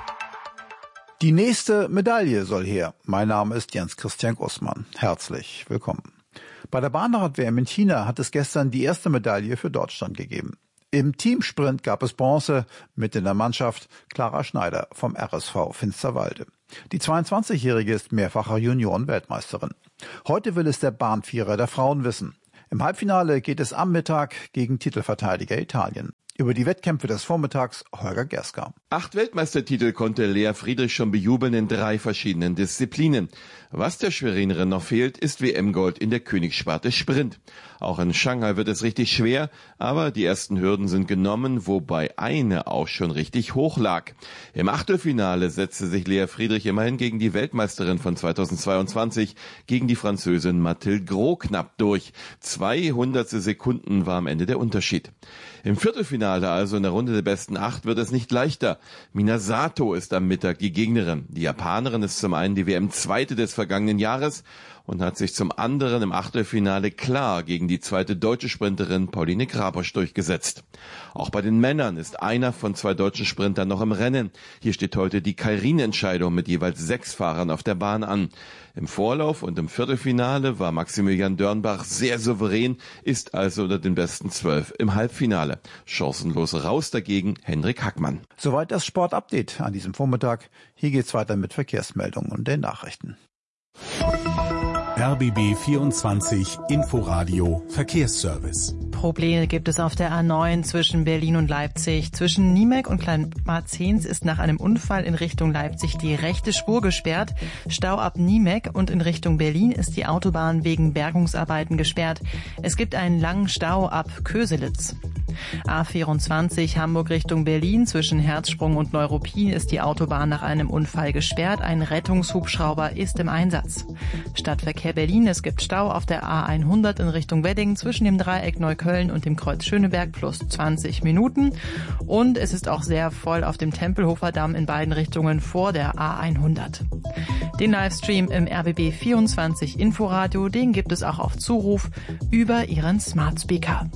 Die nächste Medaille soll her. Mein Name ist Jens-Christian Grossmann. Herzlich willkommen. Bei der Bahnrad-WM in China hat es gestern die erste Medaille für Deutschland gegeben. Im Teamsprint gab es Bronze, mit in der Mannschaft Clara Schneider vom RSV Finsterwalde. Die 22-Jährige ist mehrfache Junioren-Weltmeisterin. Heute will es der Bahnvierer der Frauen wissen. Im Halbfinale geht es am Mittag gegen Titelverteidiger Italien. Über die Wettkämpfe des Vormittags Holger Gerska. 8 Weltmeistertitel konnte Lea Friedrich schon bejubeln in 3 verschiedenen Disziplinen. Was der Schwerinerin noch fehlt, ist WM-Gold in der Königssparte Sprint. Auch in Shanghai wird es richtig schwer, aber die ersten Hürden sind genommen, wobei eine auch schon richtig hoch lag. Im Achtelfinale setzte sich Lea Friedrich immerhin gegen die Weltmeisterin von 2022, gegen die Französin Mathilde Gros knapp durch. 200 Sekunden war am Ende der Unterschied. Im Viertelfinale, also in der Runde der besten 8, wird es nicht leichter. Mina Sato ist am Mittag die Gegnerin. Die Japanerin ist zum einen die WM-Zweite des vergangenen Jahres und hat sich zum anderen im Achtelfinale klar gegen die zweite deutsche Sprinterin Pauline Grabosch durchgesetzt. Auch bei den Männern ist einer von 2 deutschen Sprintern noch im Rennen. Hier steht heute die Kairin-Entscheidung mit jeweils 6 Fahrern auf der Bahn an. Im Vorlauf und im Viertelfinale war Maximilian Dörnbach sehr souverän, ist also unter den besten 12 im Halbfinale. Chancenlos raus dagegen Hendrik Hackmann. Soweit das Sport-Update an diesem Vormittag. Hier geht's weiter mit Verkehrsmeldungen und den Nachrichten. RBB 24 Inforadio Verkehrsservice. Probleme gibt es auf der A9 zwischen Berlin und Leipzig. Zwischen Niemek und Kleinmarzens ist nach einem Unfall in Richtung Leipzig die rechte Spur gesperrt. Stau ab Niemek und in Richtung Berlin ist die Autobahn wegen Bergungsarbeiten gesperrt. Es gibt einen langen Stau ab Köselitz. A24 Hamburg Richtung Berlin zwischen Herzsprung und Neuruppin ist die Autobahn nach einem Unfall gesperrt. Ein Rettungshubschrauber ist im Einsatz. Stadtverkehr Berlin, es gibt Stau auf der A100 in Richtung Wedding zwischen dem Dreieck Neukölln und dem Kreuz Schöneberg plus 20 Minuten. Und es ist auch sehr voll auf dem Tempelhofer Damm in beiden Richtungen vor der A100. Den Livestream im RBB 24 Inforadio, den gibt es auch auf Zuruf über Ihren Smart Speaker.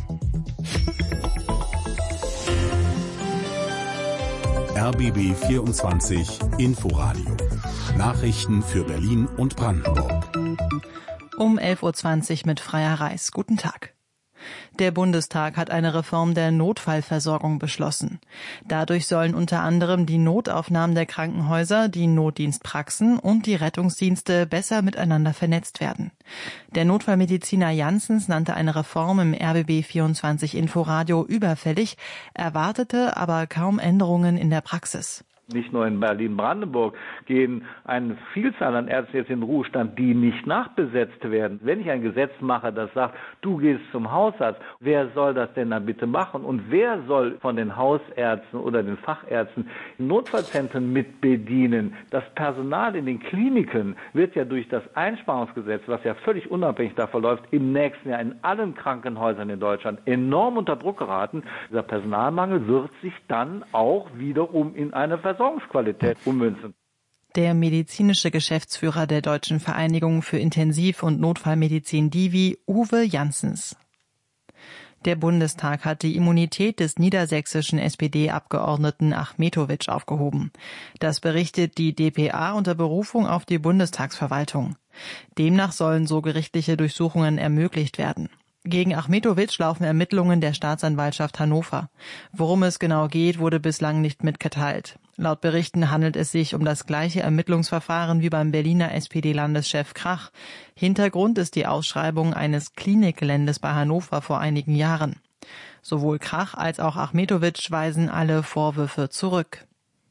RBB 24 Inforadio. Nachrichten für Berlin und Brandenburg. Um 11.20 Uhr mit Freya Reis. Guten Tag. Der Bundestag hat eine Reform der Notfallversorgung beschlossen. Dadurch sollen unter anderem die Notaufnahmen der Krankenhäuser, die Notdienstpraxen und die Rettungsdienste besser miteinander vernetzt werden. Der Notfallmediziner Janssens nannte eine Reform im RBB 24 Inforadio überfällig, erwartete aber kaum Änderungen in der Praxis. Nicht nur in Berlin-Brandenburg gehen eine Vielzahl an Ärzten jetzt in den Ruhestand, die nicht nachbesetzt werden. Wenn ich ein Gesetz mache, das sagt, du gehst zum Hausarzt, wer soll das denn dann bitte machen? Und wer soll von den Hausärzten oder den Fachärzten Notfallzentren mit bedienen? Das Personal in den Kliniken wird ja durch das Einsparungsgesetz, was ja völlig unabhängig davon läuft, im nächsten Jahr in allen Krankenhäusern in Deutschland enorm unter Druck geraten. Dieser Personalmangel wird sich dann auch wiederum in eine Versorgungsqualität ummünzen. Der medizinische Geschäftsführer der Deutschen Vereinigung für Intensiv- und Notfallmedizin DIVI, Uwe Janssens. Der Bundestag hat die Immunität des niedersächsischen SPD-Abgeordneten Achmetović aufgehoben. Das berichtet die dpa unter Berufung auf die Bundestagsverwaltung. Demnach sollen so gerichtliche Durchsuchungen ermöglicht werden. Gegen Achmetović laufen Ermittlungen der Staatsanwaltschaft Hannover. Worum es genau geht, wurde bislang nicht mitgeteilt. Laut Berichten handelt es sich um das gleiche Ermittlungsverfahren wie beim Berliner SPD-Landeschef Krach. Hintergrund ist die Ausschreibung eines Klinikgeländes bei Hannover vor einigen Jahren. Sowohl Krach als auch Achmetović weisen alle Vorwürfe zurück.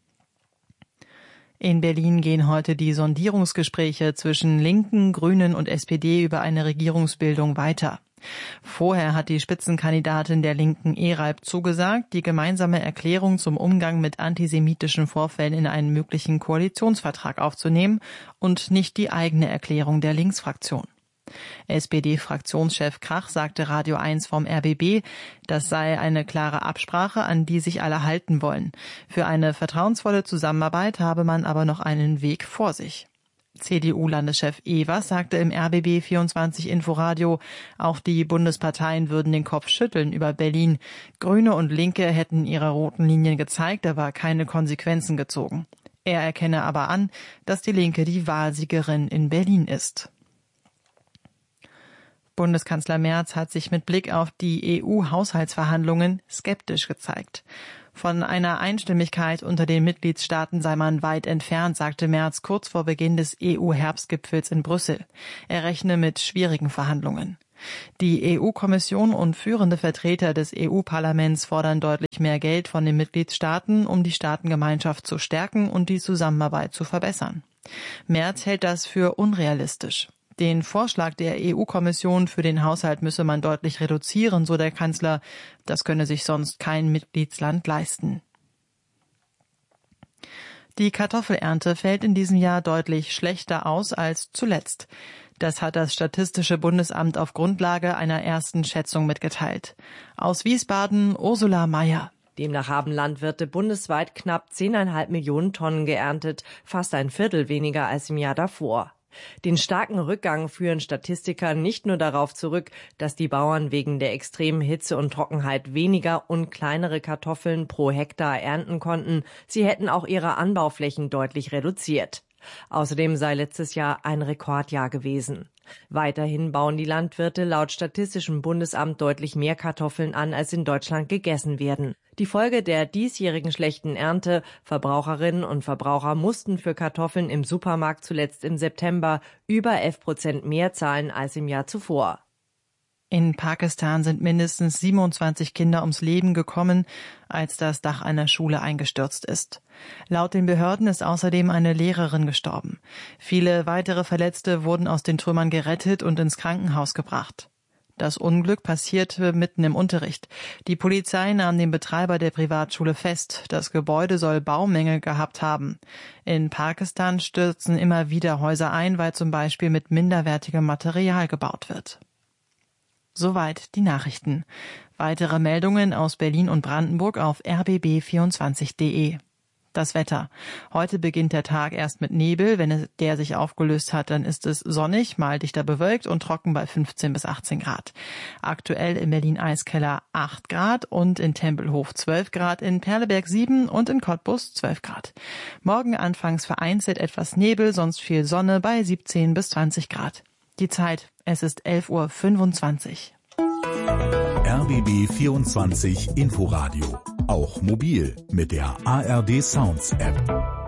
In Berlin gehen heute die Sondierungsgespräche zwischen Linken, Grünen und SPD über eine Regierungsbildung weiter. Vorher hat die Spitzenkandidatin der Linken Eralp zugesagt, die gemeinsame Erklärung zum Umgang mit antisemitischen Vorfällen in einen möglichen Koalitionsvertrag aufzunehmen und nicht die eigene Erklärung der Linksfraktion. SPD-Fraktionschef Krach sagte Radio 1 vom RBB, das sei eine klare Absprache, an die sich alle halten wollen. Für eine vertrauensvolle Zusammenarbeit habe man aber noch einen Weg vor sich. CDU-Landeschef Evers sagte im RBB 24 Inforadio, auch die Bundesparteien würden den Kopf schütteln über Berlin. Grüne und Linke hätten ihre roten Linien gezeigt, aber keine Konsequenzen gezogen. Er erkenne aber an, dass die Linke die Wahlsiegerin in Berlin ist. Bundeskanzler Merz hat sich mit Blick auf die EU-Haushaltsverhandlungen skeptisch gezeigt. Von einer Einstimmigkeit unter den Mitgliedstaaten sei man weit entfernt, sagte Merz kurz vor Beginn des EU-Herbstgipfels in Brüssel. Er rechne mit schwierigen Verhandlungen. Die EU-Kommission und führende Vertreter des EU-Parlaments fordern deutlich mehr Geld von den Mitgliedstaaten, um die Staatengemeinschaft zu stärken und die Zusammenarbeit zu verbessern. Merz hält das für unrealistisch. Den Vorschlag der EU-Kommission für den Haushalt müsse man deutlich reduzieren, so der Kanzler. Das könne sich sonst kein Mitgliedsland leisten. Die Kartoffelernte fällt in diesem Jahr deutlich schlechter aus als zuletzt. Das hat das Statistische Bundesamt auf Grundlage einer ersten Schätzung mitgeteilt. Aus Wiesbaden Ursula Mayer. Demnach haben Landwirte bundesweit knapp 10,5 Millionen Tonnen geerntet, fast ein Viertel weniger als im Jahr davor. Den starken Rückgang führen Statistiker nicht nur darauf zurück, dass die Bauern wegen der extremen Hitze und Trockenheit weniger und kleinere Kartoffeln pro Hektar ernten konnten, sie hätten auch ihre Anbauflächen deutlich reduziert. Außerdem sei letztes Jahr ein Rekordjahr gewesen. Weiterhin bauen die Landwirte laut Statistischem Bundesamt deutlich mehr Kartoffeln an, als in Deutschland gegessen werden. Die Folge der diesjährigen schlechten Ernte: Verbraucherinnen und Verbraucher mussten für Kartoffeln im Supermarkt zuletzt im September über 11% mehr zahlen als im Jahr zuvor. In Pakistan sind mindestens 27 Kinder ums Leben gekommen, als das Dach einer Schule eingestürzt ist. Laut den Behörden ist außerdem eine Lehrerin gestorben. Viele weitere Verletzte wurden aus den Trümmern gerettet und ins Krankenhaus gebracht. Das Unglück passierte mitten im Unterricht. Die Polizei nahm den Betreiber der Privatschule fest. Das Gebäude soll Baumängel gehabt haben. In Pakistan stürzen immer wieder Häuser ein, weil zum Beispiel mit minderwertigem Material gebaut wird. Soweit die Nachrichten. Weitere Meldungen aus Berlin und Brandenburg auf rbb24.de. Das Wetter. Heute beginnt der Tag erst mit Nebel. Wenn der sich aufgelöst hat, dann ist es sonnig, mal dichter bewölkt und trocken bei 15 bis 18 Grad. Aktuell in Berlin-Eiskeller 8 Grad und in Tempelhof 12 Grad, in Perleberg 7 und in Cottbus 12 Grad. Morgen anfangs vereinzelt etwas Nebel, sonst viel Sonne bei 17 bis 20 Grad. Die Zeit, es ist 11:25 Uhr. RBB 24 Inforadio. Auch mobil mit der ARD Sounds App.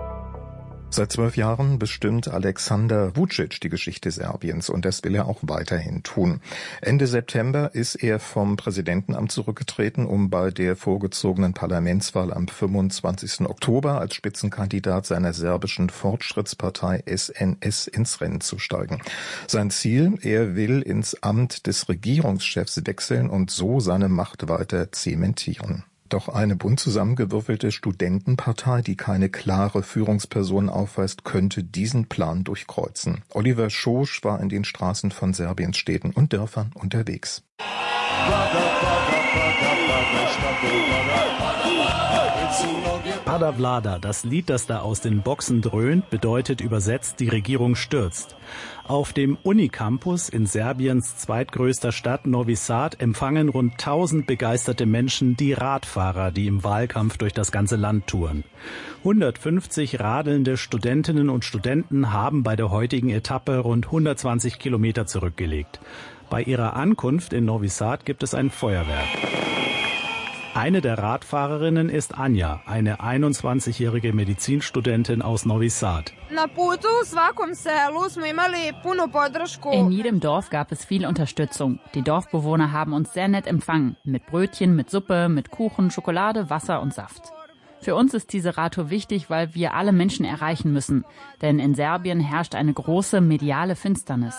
Seit 12 Jahren bestimmt Alexander Vučić die Geschichte Serbiens und das will er auch weiterhin tun. Ende September ist er vom Präsidentenamt zurückgetreten, um bei der vorgezogenen Parlamentswahl am 25. Oktober als Spitzenkandidat seiner serbischen Fortschrittspartei SNS ins Rennen zu steigen. Sein Ziel, er will ins Amt des Regierungschefs wechseln und so seine Macht weiter zementieren. Doch eine bunt zusammengewürfelte Studentenpartei, die keine klare Führungsperson aufweist, könnte diesen Plan durchkreuzen. Oliver Schosch war in den Straßen von Serbiens Städten und Dörfern unterwegs. Pada Vlada, das Lied, das da aus den Boxen dröhnt, bedeutet übersetzt, die Regierung stürzt. Auf dem Unicampus in Serbiens zweitgrößter Stadt Novi Sad empfangen rund 1000 begeisterte Menschen die Radfahrer, die im Wahlkampf durch das ganze Land touren. 150 radelnde Studentinnen und Studenten haben bei der heutigen Etappe rund 120 Kilometer zurückgelegt. Bei ihrer Ankunft in Novi Sad gibt es ein Feuerwerk. Eine der Radfahrerinnen ist Anja, eine 21-jährige Medizinstudentin aus Novi Sad. In jedem Dorf gab es viel Unterstützung. Die Dorfbewohner haben uns sehr nett empfangen. Mit Brötchen, mit Suppe, mit Kuchen, Schokolade, Wasser und Saft. Für uns ist diese Radtour wichtig, weil wir alle Menschen erreichen müssen. Denn in Serbien herrscht eine große mediale Finsternis.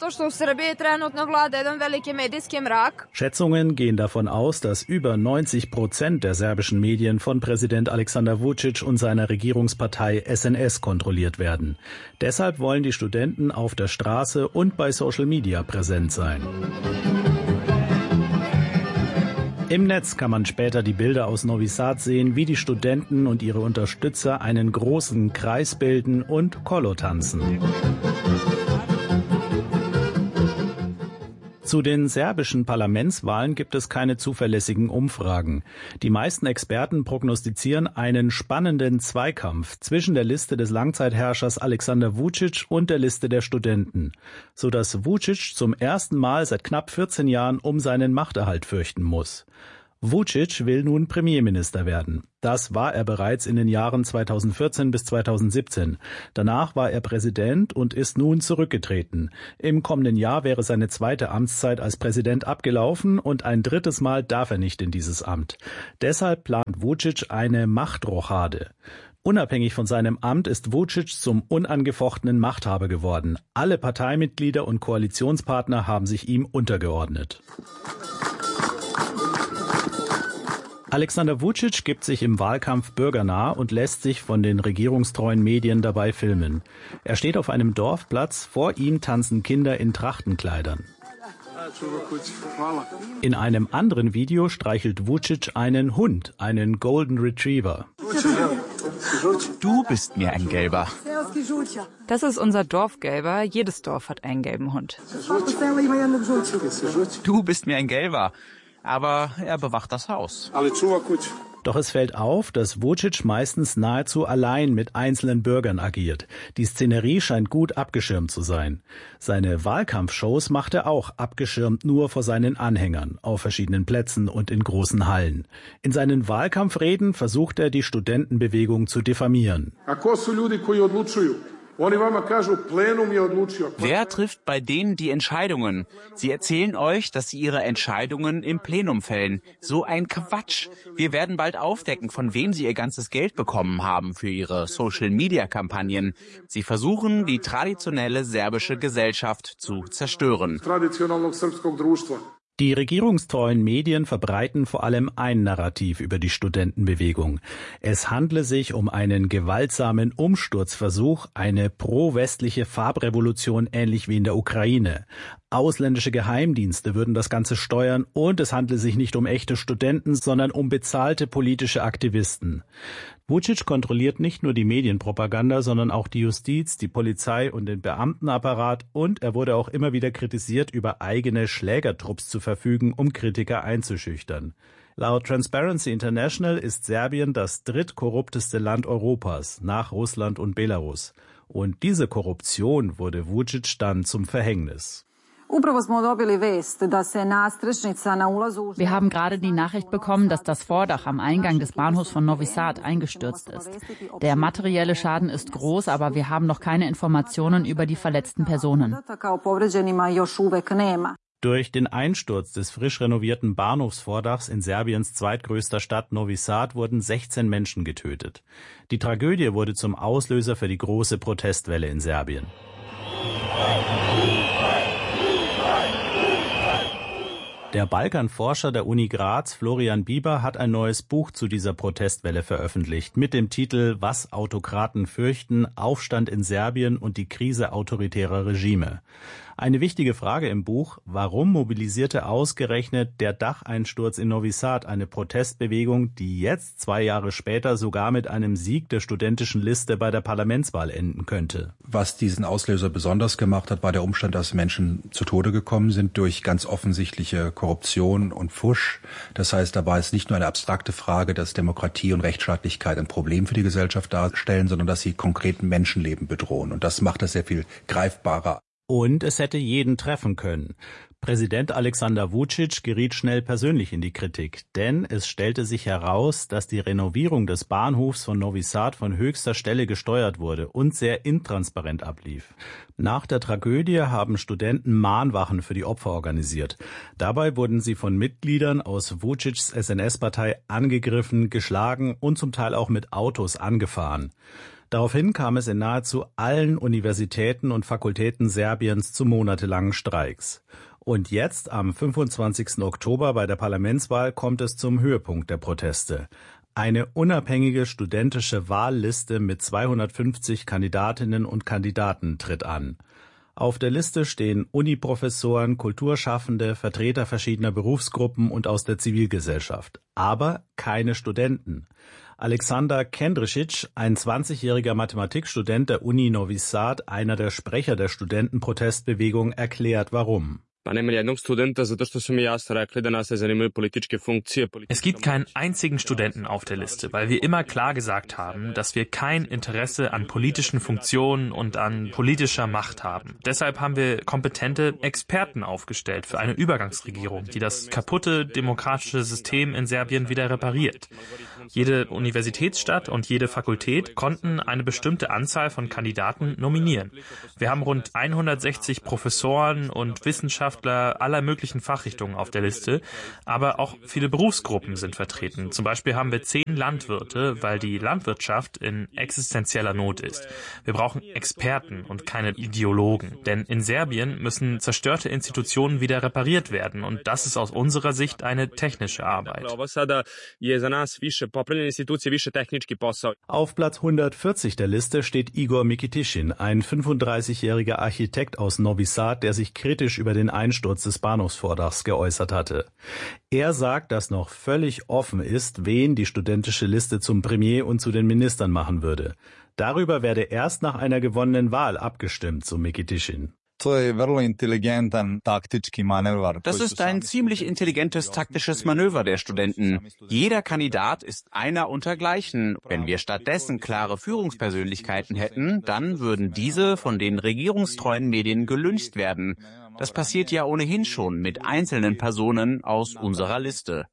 Schätzungen gehen davon aus, dass über 90% der serbischen Medien von Präsident Aleksandar Vučić und seiner Regierungspartei SNS kontrolliert werden. Deshalb wollen die Studenten auf der Straße und bei Social Media präsent sein. Im Netz kann man später die Bilder aus Novi Sad sehen, wie die Studenten und ihre Unterstützer einen großen Kreis bilden und Kolo tanzen. Zu den serbischen Parlamentswahlen gibt es keine zuverlässigen Umfragen. Die meisten Experten prognostizieren einen spannenden Zweikampf zwischen der Liste des Langzeitherrschers Aleksandar Vučić und der Liste der Studenten, sodass Vučić zum ersten Mal seit knapp 14 Jahren um seinen Machterhalt fürchten muss. Vučić will nun Premierminister werden. Das war er bereits in den Jahren 2014 bis 2017. Danach war er Präsident und ist nun zurückgetreten. Im kommenden Jahr wäre seine zweite Amtszeit als Präsident abgelaufen und ein drittes Mal darf er nicht in dieses Amt. Deshalb plant Vučić eine Machtrochade. Unabhängig von seinem Amt ist Vučić zum unangefochtenen Machthaber geworden. Alle Parteimitglieder und Koalitionspartner haben sich ihm untergeordnet. Aleksandar Vučić gibt sich im Wahlkampf bürgernah und lässt sich von den regierungstreuen Medien dabei filmen. Er steht auf einem Dorfplatz, vor ihm tanzen Kinder in Trachtenkleidern. In einem anderen Video streichelt Vučić einen Hund, einen Golden Retriever. Du bist mir ein Gelber. Das ist unser Dorfgelber. Jedes Dorf hat einen gelben Hund. Du bist mir ein Gelber. Aber er bewacht das Haus. Doch es fällt auf, dass Vučić meistens nahezu allein mit einzelnen Bürgern agiert. Die Szenerie scheint gut abgeschirmt zu sein. Seine Wahlkampfshows macht er auch abgeschirmt nur vor seinen Anhängern, auf verschiedenen Plätzen und in großen Hallen. In seinen Wahlkampfreden versucht er, die Studentenbewegung zu diffamieren. Wer trifft bei denen die Entscheidungen? Sie erzählen euch, dass sie ihre Entscheidungen im Plenum fällen. So ein Quatsch. Wir werden bald aufdecken, von wem sie ihr ganzes Geld bekommen haben für ihre Social-Media-Kampagnen. Sie versuchen, die traditionelle serbische Gesellschaft zu zerstören. Die regierungstreuen Medien verbreiten vor allem ein Narrativ über die Studentenbewegung. Es handle sich um einen gewaltsamen Umsturzversuch, eine pro-westliche Farbrevolution ähnlich wie in der Ukraine. Ausländische Geheimdienste würden das Ganze steuern und es handle sich nicht um echte Studenten, sondern um bezahlte politische Aktivisten. Vučić kontrolliert nicht nur die Medienpropaganda, sondern auch die Justiz, die Polizei und den Beamtenapparat und er wurde auch immer wieder kritisiert, über eigene Schlägertrupps zu verfügen, um Kritiker einzuschüchtern. Laut Transparency International ist Serbien das drittkorrupteste Land Europas, nach Russland und Belarus. Und diese Korruption wurde Vučić dann zum Verhängnis. Wir haben gerade die Nachricht bekommen, dass das Vordach am Eingang des Bahnhofs von Novi Sad eingestürzt ist. Der materielle Schaden ist groß, aber wir haben noch keine Informationen über die verletzten Personen. Durch den Einsturz des frisch renovierten Bahnhofsvordachs in Serbiens zweitgrößter Stadt Novi Sad wurden 16 Menschen getötet. Die Tragödie wurde zum Auslöser für die große Protestwelle in Serbien. Der Balkanforscher der Uni Graz, Florian Bieber, hat ein neues Buch zu dieser Protestwelle veröffentlicht mit dem Titel »Was Autokraten fürchten, Aufstand in Serbien und die Krise autoritärer Regime«. Eine wichtige Frage im Buch: Warum mobilisierte ausgerechnet der Dacheinsturz in Novi Sad eine Protestbewegung, die jetzt 2 Jahre später sogar mit einem Sieg der studentischen Liste bei der Parlamentswahl enden könnte? Was diesen Auslöser besonders gemacht hat, war der Umstand, dass Menschen zu Tode gekommen sind durch ganz offensichtliche Korruption und Pfusch. Das heißt, da war es nicht nur eine abstrakte Frage, dass Demokratie und Rechtsstaatlichkeit ein Problem für die Gesellschaft darstellen, sondern dass sie konkreten Menschenleben bedrohen. Und das macht es sehr viel greifbarer. Und es hätte jeden treffen können. Präsident Alexander Vučić geriet schnell persönlich in die Kritik, denn es stellte sich heraus, dass die Renovierung des Bahnhofs von Novi Sad von höchster Stelle gesteuert wurde und sehr intransparent ablief. Nach der Tragödie haben Studenten Mahnwachen für die Opfer organisiert. Dabei wurden sie von Mitgliedern aus Vučićs SNS-Partei angegriffen, geschlagen und zum Teil auch mit Autos angefahren. Daraufhin kam es in nahezu allen Universitäten und Fakultäten Serbiens zu monatelangen Streiks. Und jetzt, am 25. Oktober bei der Parlamentswahl, kommt es zum Höhepunkt der Proteste. Eine unabhängige studentische Wahlliste mit 250 Kandidatinnen und Kandidaten tritt an. Auf der Liste stehen Uniprofessoren, Kulturschaffende, Vertreter verschiedener Berufsgruppen und aus der Zivilgesellschaft. Aber keine Studenten. Alexander Kendricic, ein 20-jähriger Mathematikstudent der Uni Novi Sad, einer der Sprecher der Studentenprotestbewegung, erklärt warum. Es gibt keinen einzigen Studenten auf der Liste, weil wir immer klar gesagt haben, dass wir kein Interesse an politischen Funktionen und an politischer Macht haben. Deshalb haben wir kompetente Experten aufgestellt für eine Übergangsregierung, die das kaputte demokratische System in Serbien wieder repariert. Jede Universitätsstadt und jede Fakultät konnten eine bestimmte Anzahl von Kandidaten nominieren. Wir haben rund 160 Professoren und Wissenschaftler aller möglichen Fachrichtungen auf der Liste, aber auch viele Berufsgruppen sind vertreten. Zum Beispiel haben wir 10 Landwirte, weil die Landwirtschaft in existenzieller Not ist. Wir brauchen Experten und keine Ideologen, denn in Serbien müssen zerstörte Institutionen wieder repariert werden und das ist aus unserer Sicht eine technische Arbeit. Auf Platz 140 der Liste steht Igor Mikitischin, ein 35-jähriger Architekt aus Novi Sad, der sich kritisch über den Einsturz des Bahnhofsvordachs geäußert hatte. Er sagt, dass noch völlig offen ist, wen die studentische Liste zum Premier und zu den Ministern machen würde. Darüber werde erst nach einer gewonnenen Wahl abgestimmt, so Mikitischin. Das ist ein ziemlich intelligentes taktisches Manöver der Studenten. Jeder Kandidat ist einer untergleichen. Wenn wir stattdessen klare Führungspersönlichkeiten hätten, dann würden diese von den regierungstreuen Medien gelyncht werden. Das passiert ja ohnehin schon mit einzelnen Personen aus unserer Liste.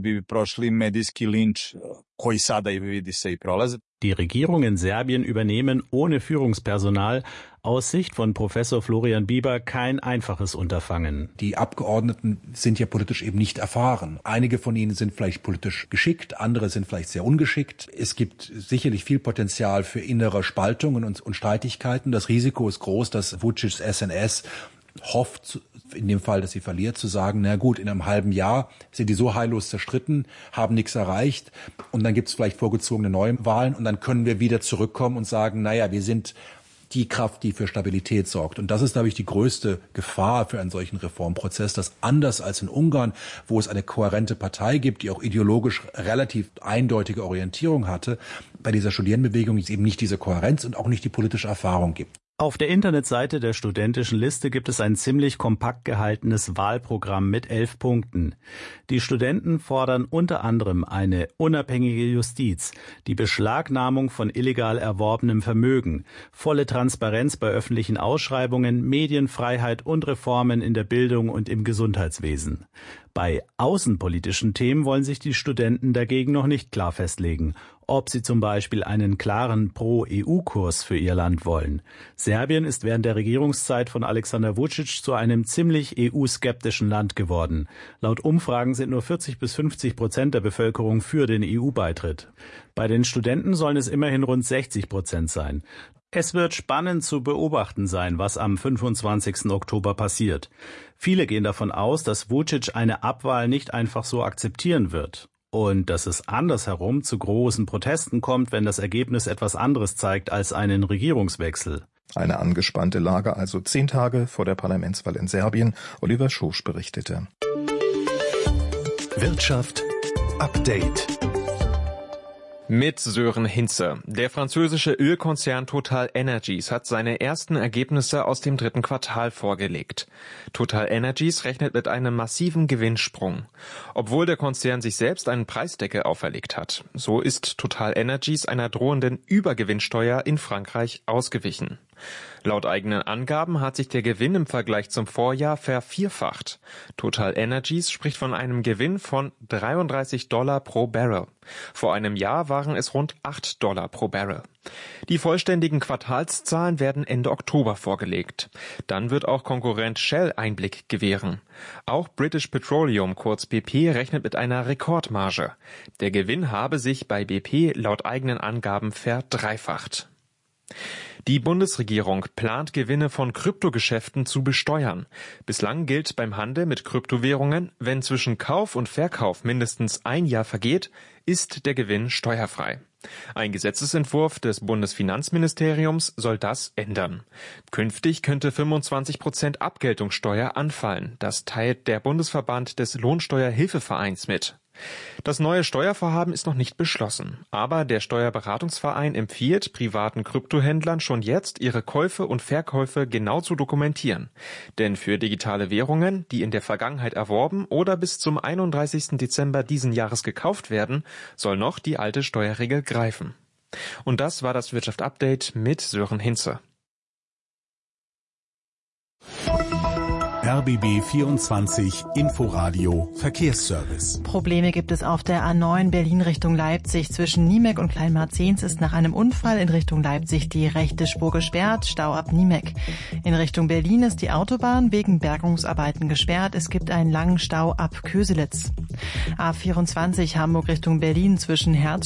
Die Regierung in Serbien übernehmen ohne Führungspersonal aus Sicht von Professor Florian Bieber kein einfaches Unterfangen. Die Abgeordneten sind ja politisch eben nicht erfahren. Einige von ihnen sind vielleicht politisch geschickt, andere sind vielleicht sehr ungeschickt. Es gibt sicherlich viel Potenzial für innere Spaltungen und Streitigkeiten. Das Risiko ist groß, dass Vučićs SNS hofft, in dem Fall, dass sie verliert, zu sagen, na gut, in einem halben Jahr sind die so heillos zerstritten, haben nichts erreicht und dann gibt es vielleicht vorgezogene Neuwahlen und dann können wir wieder zurückkommen und sagen, naja, wir sind die Kraft, die für Stabilität sorgt. Und das ist, glaube ich, die größte Gefahr für einen solchen Reformprozess, dass anders als in Ungarn, wo es eine kohärente Partei gibt, die auch ideologisch relativ eindeutige Orientierung hatte, bei dieser Studierendenbewegung es eben nicht diese Kohärenz und auch nicht die politische Erfahrung gibt. Auf der Internetseite der studentischen Liste gibt es ein ziemlich kompakt gehaltenes Wahlprogramm mit 11 Punkten. Die Studenten fordern unter anderem eine unabhängige Justiz, die Beschlagnahmung von illegal erworbenem Vermögen, volle Transparenz bei öffentlichen Ausschreibungen, Medienfreiheit und Reformen in der Bildung und im Gesundheitswesen. Bei außenpolitischen Themen wollen sich die Studenten dagegen noch nicht klar festlegen, ob sie zum Beispiel einen klaren Pro-EU-Kurs für ihr Land wollen. Serbien ist während der Regierungszeit von Alexander Vučić zu einem ziemlich EU-skeptischen Land geworden. Laut Umfragen sind nur 40-50% der Bevölkerung für den EU-Beitritt. Bei den Studenten sollen es immerhin rund 60% sein. Es wird spannend zu beobachten sein, was am 25. Oktober passiert. Viele gehen davon aus, dass Vučić eine Abwahl nicht einfach so akzeptieren wird. Und dass es andersherum zu großen Protesten kommt, wenn das Ergebnis etwas anderes zeigt als einen Regierungswechsel. Eine angespannte Lage also 10 Tage vor der Parlamentswahl in Serbien. Oliver Schosch berichtete. Wirtschaft Update. Mit Sören Hinze. Der französische Ölkonzern Total Energies hat seine ersten Ergebnisse aus dem 3. Quartal vorgelegt. Total Energies rechnet mit einem massiven Gewinnsprung. Obwohl der Konzern sich selbst einen Preisdeckel auferlegt hat. So ist Total Energies einer drohenden Übergewinnsteuer in Frankreich ausgewichen. Laut eigenen Angaben hat sich der Gewinn im Vergleich zum Vorjahr vervierfacht. Total Energies spricht von einem Gewinn von $33 pro Barrel. Vor einem Jahr waren es rund $8 pro Barrel. Die vollständigen Quartalszahlen werden Ende Oktober vorgelegt. Dann wird auch Konkurrent Shell Einblick gewähren. Auch British Petroleum, kurz BP, rechnet mit einer Rekordmarge. Der Gewinn habe sich bei BP laut eigenen Angaben verdreifacht. Die Bundesregierung plant, Gewinne von Kryptogeschäften zu besteuern. Bislang gilt beim Handel mit Kryptowährungen, wenn zwischen Kauf und Verkauf mindestens ein Jahr vergeht, ist der Gewinn steuerfrei. Ein Gesetzesentwurf des Bundesfinanzministeriums soll das ändern. Künftig könnte 25% Abgeltungssteuer anfallen. Das teilt der Bundesverband des Lohnsteuerhilfevereins mit. Das neue Steuervorhaben ist noch nicht beschlossen, aber der Steuerberatungsverein empfiehlt privaten Kryptohändlern schon jetzt, ihre Käufe und Verkäufe genau zu dokumentieren. Denn für digitale Währungen, die in der Vergangenheit erworben oder bis zum 31. Dezember diesen Jahres gekauft werden, soll noch die alte Steuerregel greifen. Und das war das Wirtschaft-Update mit Sören Hinze. RBB 24 Inforadio Verkehrsservice. Probleme gibt es auf der A9 Berlin Richtung Leipzig. Zwischen Niemek und Kleinmarzehns ist nach einem Unfall in Richtung Leipzig die rechte Spur gesperrt, Stau ab Niemek. In Richtung Berlin ist die Autobahn wegen Bergungsarbeiten gesperrt. Es gibt einen langen Stau ab Köselitz. A24 Hamburg Richtung Berlin zwischen Herz